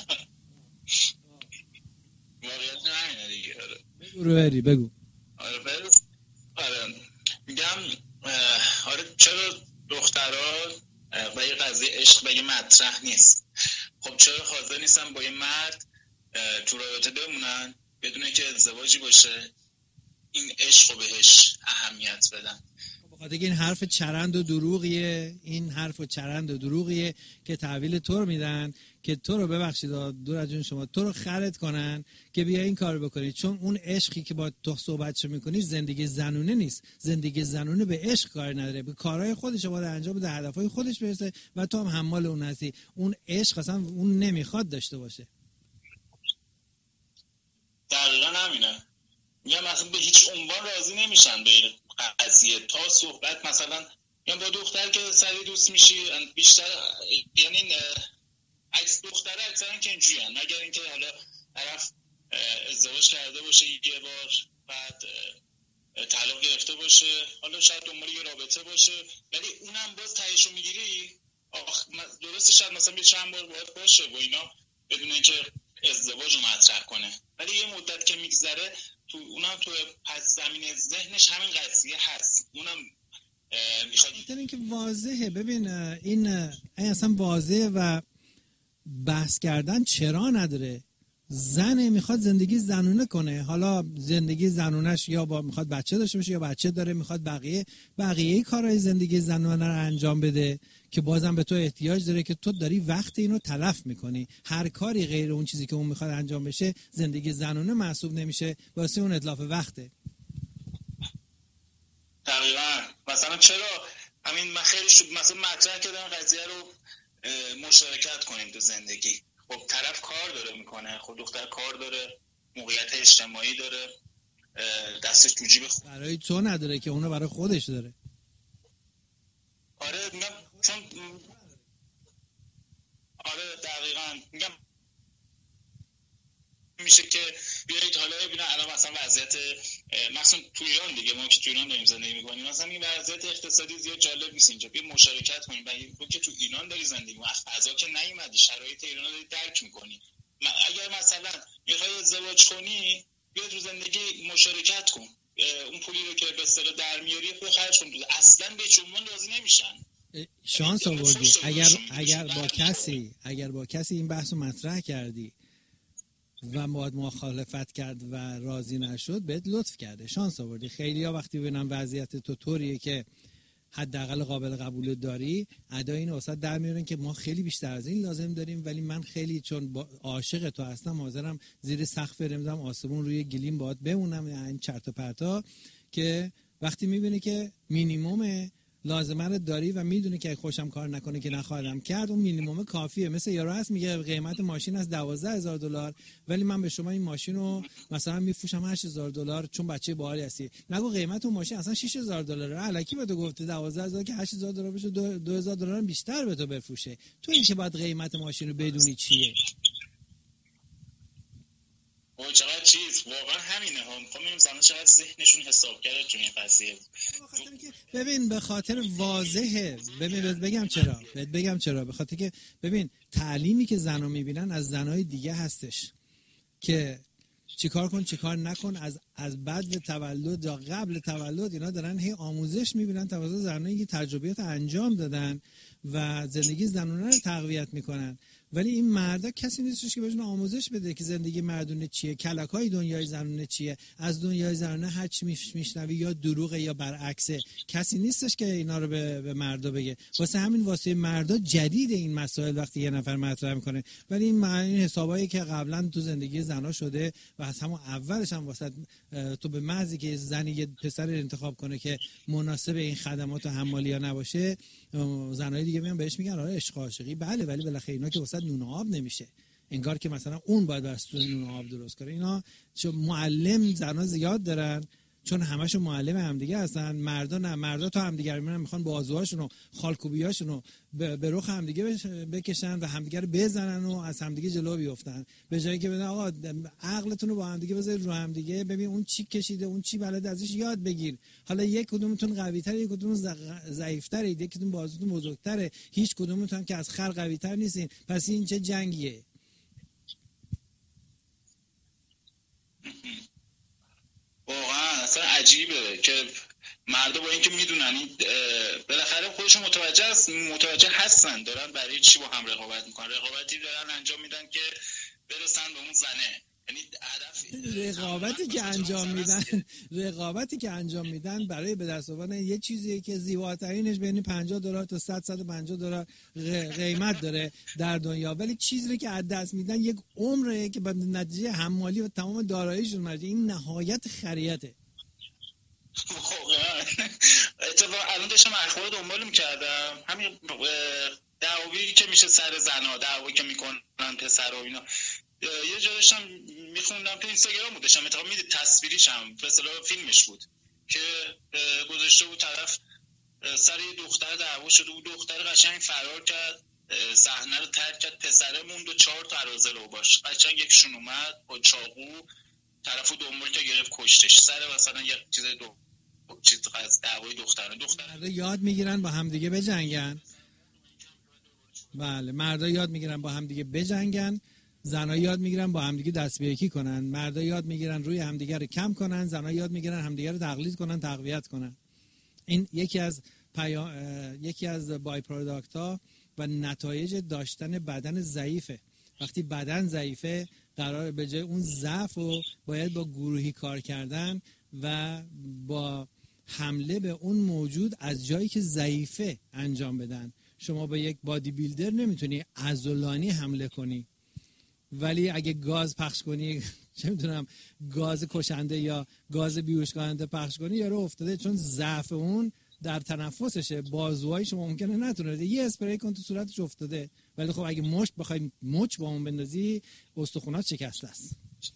واقعیت نمینه دیگه. بگو رو بری بگو. آره بس آره میگم آره چرا دخترها با یه قضیه عشق به یه مطرح نیست؟ خب چرا حاضر نیستن با یه مرد تو رابطه بمونن بدون که ازدواجی باشه، این عشق رو بهش اهمیت بدن؟ بخاطر این حرف چرند و دروغیه، این حرف چرند و دروغیه که تحویل تو رو میدن که تو رو ببخشید دور از جون شما تو رو خرد کنن که بیا این کار بکنی، چون اون عشقی که با تو صحبتشو میکنی زندگی زنونه نیست. زندگی زنونه به عشق کار نداره، به کارهای خودش باید انجام بده، هدفهای خودش برسه و تو هم حمال اون هستی. اون عشق اصلا اون نمیخواد داشته باشه. دقیقا همینه. میگم مثلا به هیچ عنوان راضی نمیشن به این قضیه تا صحبت مثلا یا با دختر که سری دوست میشی بیشتر، یعنی عکس دختره اکثرا که اینجوری هن، مگر اینکه حالا طرف ازدواج کرده باشه یه بار بعد طلاق گرفته باشه، حالا شاید دنبال یه رابطه باشه، ولی اونم باز تهیشو میگیری درسته شاید مثلا یه چند بار باید باشه و اینا بدون اینکه ازدواج رو مطرح کنه، ولی یه مدت که میگذره تو اونم تو پس زمین ذهنش همین قضیه هست، اونم میخواد. این که واضحه. ببین این این اصلا واضحه و بحث کردن چرا نداره. زن میخواد زندگی زنونه کنه، حالا زندگی زنونش یا با میخواد بچه داشته باشه یا بچه داره، میخواد بقیه بقیه کارهای زندگی زنونه رو انجام بده که بازم به تو احتیاج داره که تو داری وقت اینو تلف میکنی. هر کاری غیر اون چیزی که اون میخواد انجام بشه زندگی زنونه محسوب نمیشه، واسه اون اتلاف وقته. دقیقاً. مثلا چرا همین من خیلی شد مثلا مطرح کردم قضیه رو مشارکت کنیم تو زندگی. خب طرف کار داره میکنه، خب دختر کار داره، موقعیت اجتماعی داره، دستش تو جیب خود. برای تو نداره که اونو برای خودش داره. آره میگم چون آره دقیقاً میگم میشه که بیایید حالا ببینن الان مثلا وضعیت مثلا تو ایران دیگه، ما که تو ایران داریم زندگی میکنیم، مثلا این وضعیت اقتصادی زیاد جالب نیست اینجا، بیا مشارکت کنیم. تو که تو ایران داری زندگی میکنی، از فضا که نیومدی، شرایط ایران رو داری درک میکنی. اگر مثلا میخوای ازدواج کنی بیا تو زندگی مشارکت کن، اون پولی رو که به اصطلاح در میاری خود خرج کن. اصلا به هیچ عنوان راضی نمیشن. شانس آوردی اگر اگر با کسی اگر با کسی این بحثو مطرح کردی و باید مخالفت کرد و راضی نشد، بهت لطف کرده، شانس آوردی. خیلی ها وقتی ببینن وضعیت تو طوریه که حداقل قابل قبول داری، ادای اینو واسه در میارن که ما خیلی بیشتر از این لازم داریم، ولی من خیلی چون با عاشق تو هستم حاضرم زیر سقف نمیدونم آسمون روی گلیم باهات بمونم، این چرت و پرتا. که وقتی میبینی که مینیمم لازمه رو داری و میدونی که خوشم کار نکنه که نخواهدم کرد، اون مینیمم کافیه. مثل یارو هست میگه قیمت ماشین از دوازده هزار دلار ولی من به شما این ماشین رو مثلا میفروشم هشت هزار دلار چون بچه باحالی هستی. نگو قیمت اون ماشین اصلا شش هزار دلاره، الکی به تو گفته دوازده هزار که هشت هزار دلار بشه، دو هزار دلار بیشتر به تو بفروشه. تو این که باید قیمت ماشین رو بدونی چیه. و چقدر چیز واقعا همینه ها. میخوام ببینم زمان چقدر ذهنشون حساب کرده تو این قضیه. ببین به خاطر واضحه، ببین بهت بگم چرا بهت بگم چرا به خاطر که ببین تعلیمی که زنا میبینن از زنای دیگه هستش که چیکار کن چیکار نکن، از از بعد تولد یا قبل تولد اینا دارن هی آموزش میبینن توسط زنانی که تجربیات انجام دادن و زندگی زنانه رو تقویت میکنن. ولی این مردا کسی نیستش که بهشون آموزش بده که زندگی مردونه چیه، کلکای دنیای زنانه چیه، از دنیای زنانه هرچی میشنوی یا دروغه یا برعکسه. کسی نیستش که اینا رو به, به مردا بگه. واسه همین واسه مردا جدید این مسائل وقتی یه نفر مطرح میکنه. ولی این این حسابایی که قبلا تو زندگی زنا شده و از همون اولش هم واسه تو به محضی که زنی یه پسر انتخاب کنه که مناسب این خدمات و حمالیا نباشه، زنای دیگه میان بهش میگن آره عشق عاشقی. بله ولی بالاخره اینا که واسه نون آب نمیشه. انگار که مثلا اون باید واسه نون آب درست کنه. اینا چون معلم زنا زیاد دارن، چون همشون معلم همدیگه هستن. مردا نه، مردا تو همدیگه میرن میخوان بازوهاشون و خالکوبیاشون رو به رخ همدیگه بکشن و همدیگه رو بزنن و از همدیگه جلو بیافتن، به جایی که بدن آقا عقلتون رو با همدیگه بذارید رو همدیگه، ببین اون چی کشیده، اون چی بلده، ازش یاد بگیر. حالا یک کدومتون قوی‌تره، یک کدوم ضعیف‌تره، یک کدوم بازوتون بزرگتره، هیچ کدومتون که از خر قوی‌تر نیستین. پس این چه جنگیه؟ واقعا اصلا عجیبه که مردا با اینکه میدونن این بالاخره خودشون متوجه است متوجه هستن دارن برای چی با هم رقابت میکنن، رقابتی دارن انجام میدن که برسن به اون زنه. یعنی هدف رقابتی که انجام میدن رقابتی که انجام میدن برای به دست آوردن یه چیزیه که زیباترینش بین پنجاه دلار تا صد صد و پنجاه دلار قیمت داره در دنیا، ولی چیزی که از دست میدن یک عمره که به نتیجه حمالی و تمام داراییشون مرجع. این نهایت خریته. واقعا اتفاقا الان داشتم اخبار دنبال میکردم، همین دعوایی که میشه سر زنا، دعوایی که میکنن پسرا و اینا. یه جا داشتم میخوندم تو اینستاگرام بود، داشتم اتفاقا میدید تصویریش هم به اصطلاح فیلمش بود که گذاشته بود طرف سر یه دختر دعوا شده بود، دختر قشنگ فرار کرد، صحنه رو ترک کرد، پسره موند و چهار تا عرازل رو باش قشنگ یکشون اومد با چاقو طرفو دنبال که گرفت کشتش سر مثلا یه چیز دو چیز از دعوای دختران. دخترا یاد میگیرن با هم دیگه بجنگن. بله مردا یاد میگیرن با هم دیگه بجنگن، زنها یاد میگیرن با همدیگه دست به یکی کنن. مردا یاد میگیرن روی همدیگه رو کم کنن، زنها یاد میگیرن همدیگه رو تقلید کنن، تقویت کنن. این یکی از پیا... یکی از بای پروداکت ها و نتایج داشتن بدن ضعیفه. وقتی بدن ضعیفه قرار به جای اون ضعف رو باید با گروهی کار کردن و با حمله به اون موجود از جایی که ضعیفه انجام بدن. شما با یک بادی بیلدر نمیتونی عضلانی حمله کنی، ولی اگه گاز پخش کنی، چه میدونم گاز کشنده یا گاز بیهوش کننده پخش کنی، یارو افتاده چون ضعف اون در تنفسشه. بازوهای شما ممکنه نتونه، یه اسپری کن تو صورتش افتاده، ولی خب اگه مشت بخوای مچ با اون بندازی استخونات شکسته است.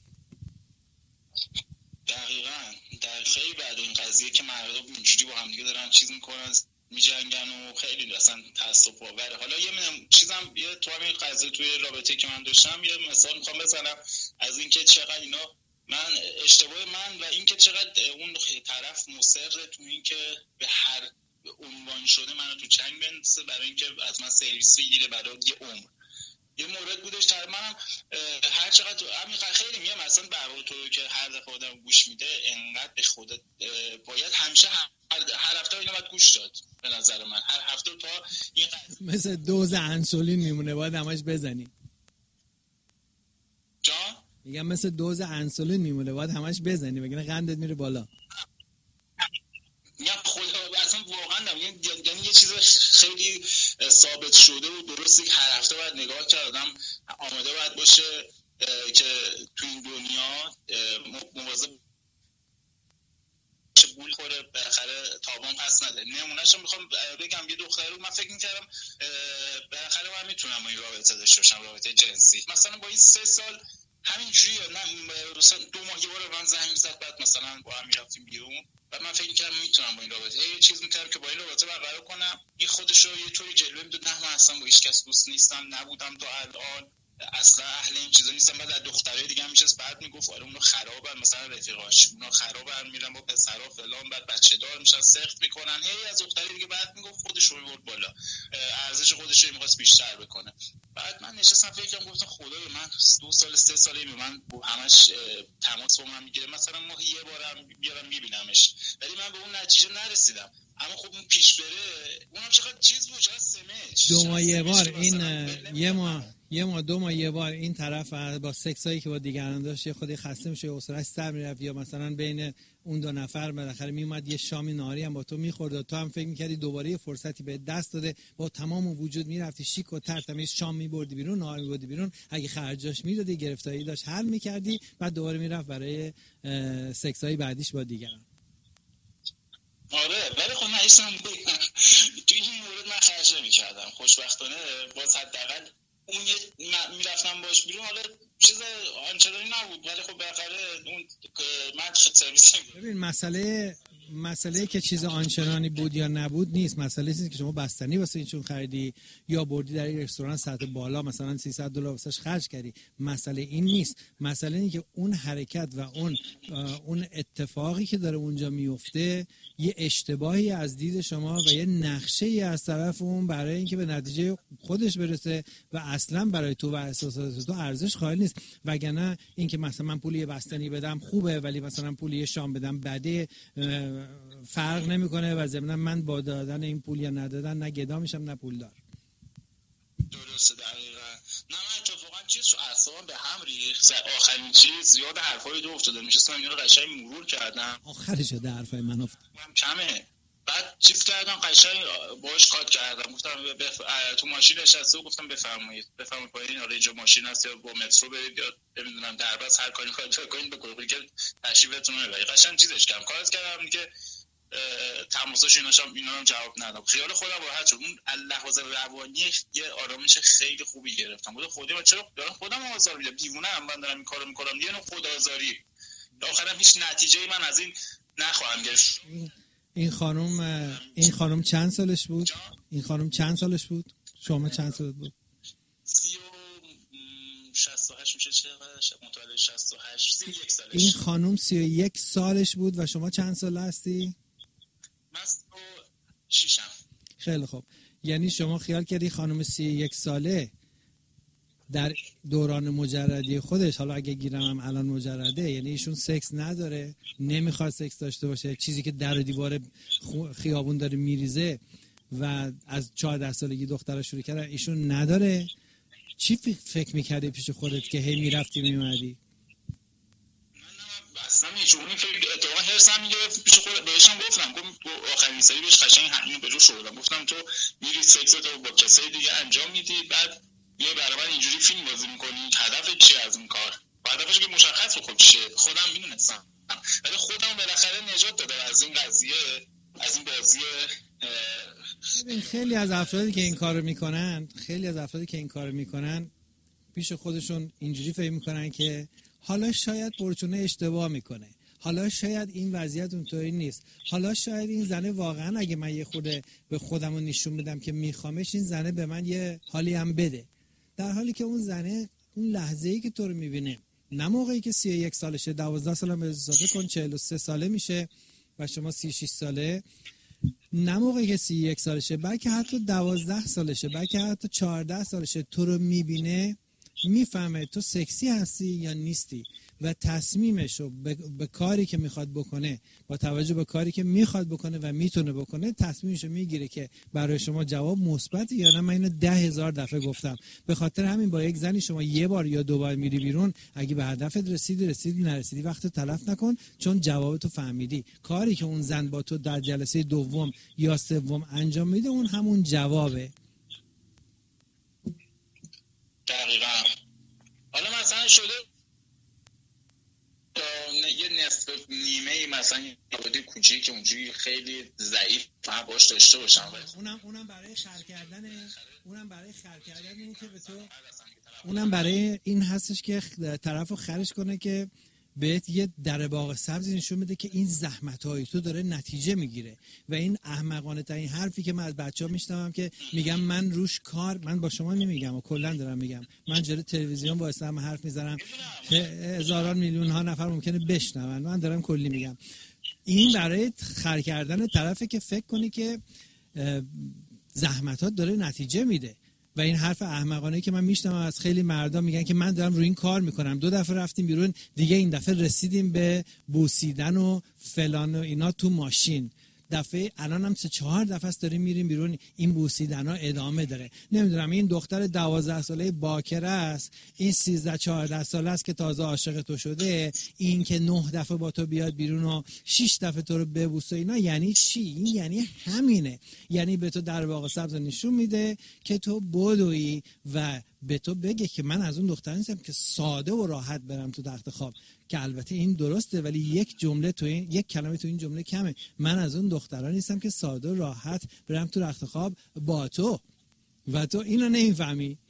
دقیقاً در خیلی بعد این قضیه که مردم اینجوری با هم دیگه دارن چیز میکنن میجنگن و خیلی اصلا تاسف آوره. حالا یه من چیزم یه تو همین قضیه توی رابطه که من داشتم یه مثال میخوام بزنم از اینکه چقدر اینا من اشتباه من و اینکه چقدر اون طرف مصر تو اینکه به هر عنوان شده منو تو چنگ بندازه برای اینکه از من سرویس بگیره برای یه عمر. یه مورد بودش تر منم هر چقدر همین خیلی میگم مثلا برای تو که هر دفعه آدم گوش میده انقدر به خودت باید همیشه هر, هر هفته اینا باید گوش داد. به نظر من هر هفته تا این مثل دوز انسولین میمونه باید همش بزنی. جان میگم مثل دوز انسولین میمونه باید همش بزنی وگرنه قندت میره بالا. میگم خدا اصلا واقعا یعنی یه چیز خیلی ثابت شده و درسته که هر هفته باید نگاه کردم آماده باید باشه که تو این دنیا مواظب چه گول خوره بالاخره تابان پس نده. نمونهشو میخوام بگم یه دختری رو من فکر میکردم بالاخره من میتونم با این رابطه داشته باشم، رابطه جنسی مثلا با این سه سال همینجوری نه مثلا دو ماه یه بار من زنگ میزد بعد مثلا با هم میرفتیم بیرون و من فکر میکردم میتونم با این رابطه یه چیز میکردم که با این رابطه برقرار کنم. این خودش رو یه طوری جلوه میداد نه من اصلا با هیچ کس دوست نیستم نبودم تا الان اصلا اهل این چیزا نیستن. بعد از دخترای دیگه هم میشست بعد میگفت آره اونو خرابن، مثلا رفیقاش اونا خرابن میرن با پسرا فلان، بعد بچه دار میشن سخت میکنن. هی از دخترای دیگه بعد میگفت خودش رو میبرد بالا، ارزش خودش رو میخواست بیشتر بکنه. بعد من نشستم فکر کردم گفتم خدایا من دو سال سه ساله می من همش تماس با من میگیره، مثلا ماهی یه بارم بیارم میبینمش، ولی من به اون نتیجه نرسیدم. اما خب اون پیش بره اونم چقدر چیز بود، چقدر سمج دو ماه یه بار این یه ماه یه ماه دو ماه یه بار این طرف با سکسایی که با دیگران داشت یه خودی خسته میشه، اسرش سر میرفت، یا مثلا بین اون دو نفر بالاخره میومد یه شامی نهاری هم با تو میخورد و تو هم فکر میکردی دوباره یه فرصتی به دست داده، با تمام وجود میرفتی شیک و ترتمیز شام میبردی بیرون، نهار میبردی بیرون، اگه خرجاش میدادی گرفتاری داشت حل میکردی، بعد دوباره میرفت برای سکسای بعدیش با دیگران. آره ولی خب من اصلا تو این مورد من خرج نمی‌کردم خوشبختانه. باز حداقل اون میرفتم باش بیرون، حالا چیز آنچنانی نبود ولی خب بالاخره اون من سرویس. ببین مسئله مسئله که چیز آنچنانی بود یا نبود نیست، مسئله اینه که شما بستنی واسه اینشون خریدی یا بردی در این رستوران سطح بالا مثلا سیصد دلار واسش خرج کردی. مسئله این نیست، مسئله اینه که اون حرکت و اون اون اتفاقی که داره اونجا میفته یه اشتباهی از دید شما و یه نقشه‌ای از طرف اون برای اینکه به نتیجه خودش برسه و اصلا برای تو و احساسات تو ارزش قائل نیست. وگرنه اینکه مثلا من پولی بستنی بدم خوبه ولی مثلا پولی شام بدم بده، فرق نمیکنه و ضمن من با دادن این پول یا ندادن نه گدا میشم نه پولدار. درسته دقیقاً. نه من اتفاقا چیز شو اعصابم به هم ریخت. آخرین چیز زیاد حرفای دو افتادم، نشستم اینا رو قشنگ مرور کردم. آخرش ده حرفای من افتاد کمه. بعد چیز کردم قشنگ باهاش کات کردم، گفتم بف... تو ماشین نشسته و گفتم بفرمایید بفرمایید پایین، آره اینجا ماشین هست یا با مترو برید یا نمیدونم درباس هر کاری خواهید بکنید بکنید که تشریفتون رو ببرید. قشنگ چیزش کردم، کارت کردم که تماساش ایناشم اینا هم جواب ندادم. خیال خودم راحت شد. اون لحاظ روانی یه آرامش خیلی خوبی گرفتم. بود خودی من چرا دارم خودم آزار میدم، دیوونه ام من دارم این کارو میکنم، یه نوع خودآزاری. آخرام هیچ نتیجه‌ای من از این نخواهم گرفت. این خانم این خانم چند سالش بود؟ این خانم چند سالش بود؟ شما چند سالت بود؟ سی و شصت و هشت میشه چقدر؟ متولد شصت و هشت، سی و یک سالش. این خانم سی و یک سالش بود و شما چند سال هستی؟ من سی و ششم. خیلی خوب. یعنی شما خیال کردی خانم سی و یک ساله در دوران مجردی خودش، حالا اگه گیرم هم الان مجرده، یعنی ایشون سکس نداره، نمیخواد سکس داشته باشه، چیزی که در و دیوار خیابون داره میریزه و از چهارده سالگی دخترها شروع کردن ایشون نداره، چی فکر میکردی پیش خودت که هی میرفتی میومدی؟ اصلا میچونی فکر اتفاقا هرسم میگرفت پیش خودت. بهشم گفتم گفتم تو آخرین سری بهش قشنگ همینو به رو شدم، گفتم تو میری سکس تو با کسای دیگه انجام میدی، بعد یه برای من اینجوری فیلم بازی میکنی، هدفت چیه از این کار؟ هدفش که مشخص خب چیه، خودم میدونستم ولی خودم بالاخره نجات دادم از این قضیه، از این بازی. ببین خیلی از افرادی که این کارو میکنن خیلی از افرادی که این کارو میکنن پیش خودشون اینجوری فکر میکنن که حالا شاید برچونه اشتباه میکنه، حالا شاید این وضعیت اونطوری نیست، حالا شاید این زنه واقعا اگه من یه خورده به خودمون نشون بدم که میخوامش این زنه به من یه حالی هم بده. در حالی که اون زنه اون لحظه‌ای که تو رو میبینه، نه موقعی که سی و یک سالشه، دوازده سال هم اضافه کن چهل و سه ساله میشه و شما سی و شش ساله، نه موقعی که سی و یک سالشه، بلکه حتی دوازده سالشه، بلکه حتی چهارده سالشه، تو رو میبینه میفهمه تو سکسی هستی یا نیستی و تصمیمشو به, به کاری که میخواد بکنه، با توجه به کاری که میخواد بکنه و میتونه بکنه، تصمیمشو میگیره که برای شما جواب مثبت یا نه. من اینو ده هزار دفعه گفتم. به خاطر همین با یک زنی شما یه بار یا دو بار میری بیرون، اگه به هدفت رسیدی رسیدی، نرسیدی وقت تلف نکن، چون جوابتو فهمیدی. کاری که اون زن با تو در جلسه دوم یا سوم انجام میده اون همون جوابه. دقیقا. حالا مثلا شده یه نصف نیمه مثلا یه عبادی کوچیک که اونجوری خیلی ضعیف من باش داشته باشم، اونم اونم برای خر کردن اونم برای خر کردن اینه که به تو اونم برای این هستش که طرفو خرش کنه که بهت یه در باغ سبزی نشون میده که این زحمت‌های تو داره نتیجه میگیره. و این احمقانه ترین حرفی که من از بچه‌ها میشنوم که میگم من روش کار، من با شما نمیگم و کلا دارم میگم، من جلوی تلویزیون واسم حرف میزنم که هزاران میلیون ها نفر ممکنه بشنون، من دارم کلی میگم. این برای خر کردن طرفه که فکر کنی که زحمتات داره نتیجه میده. و این حرف احمقانه که من میشنم از خیلی مردا میگن که من دارم روی این کار میکنم، دو دفعه رفتیم بیرون دیگه، این دفعه رسیدیم به بوسیدن و فلان و اینا تو ماشین، دفعه الان هم سه چهار دفعه است داریم میریم بیرون، این بوسیدن ها ادامه داره. نمیدونم این دختر دوازده ساله باکره است، این سیزده چهارده ساله است که تازه عاشق تو شده، این که نه دفعه با تو بیاد بیرون و شش دفعه تو رو ببوسه اینا، یعنی چی؟ این یعنی همینه، یعنی به تو در باغ سبز نشون میده که تو بدوی و به تو بگه که من از اون دختر نیستم که ساده و راحت برم تو تخت خواب، که البته این درسته ولی یک جمله تو این، یک کلمه تو این جمله کمه. من از اون دختران نیستم که ساده و راحت برم تو تخت خواب با تو، و تو اینو نمیفهمی.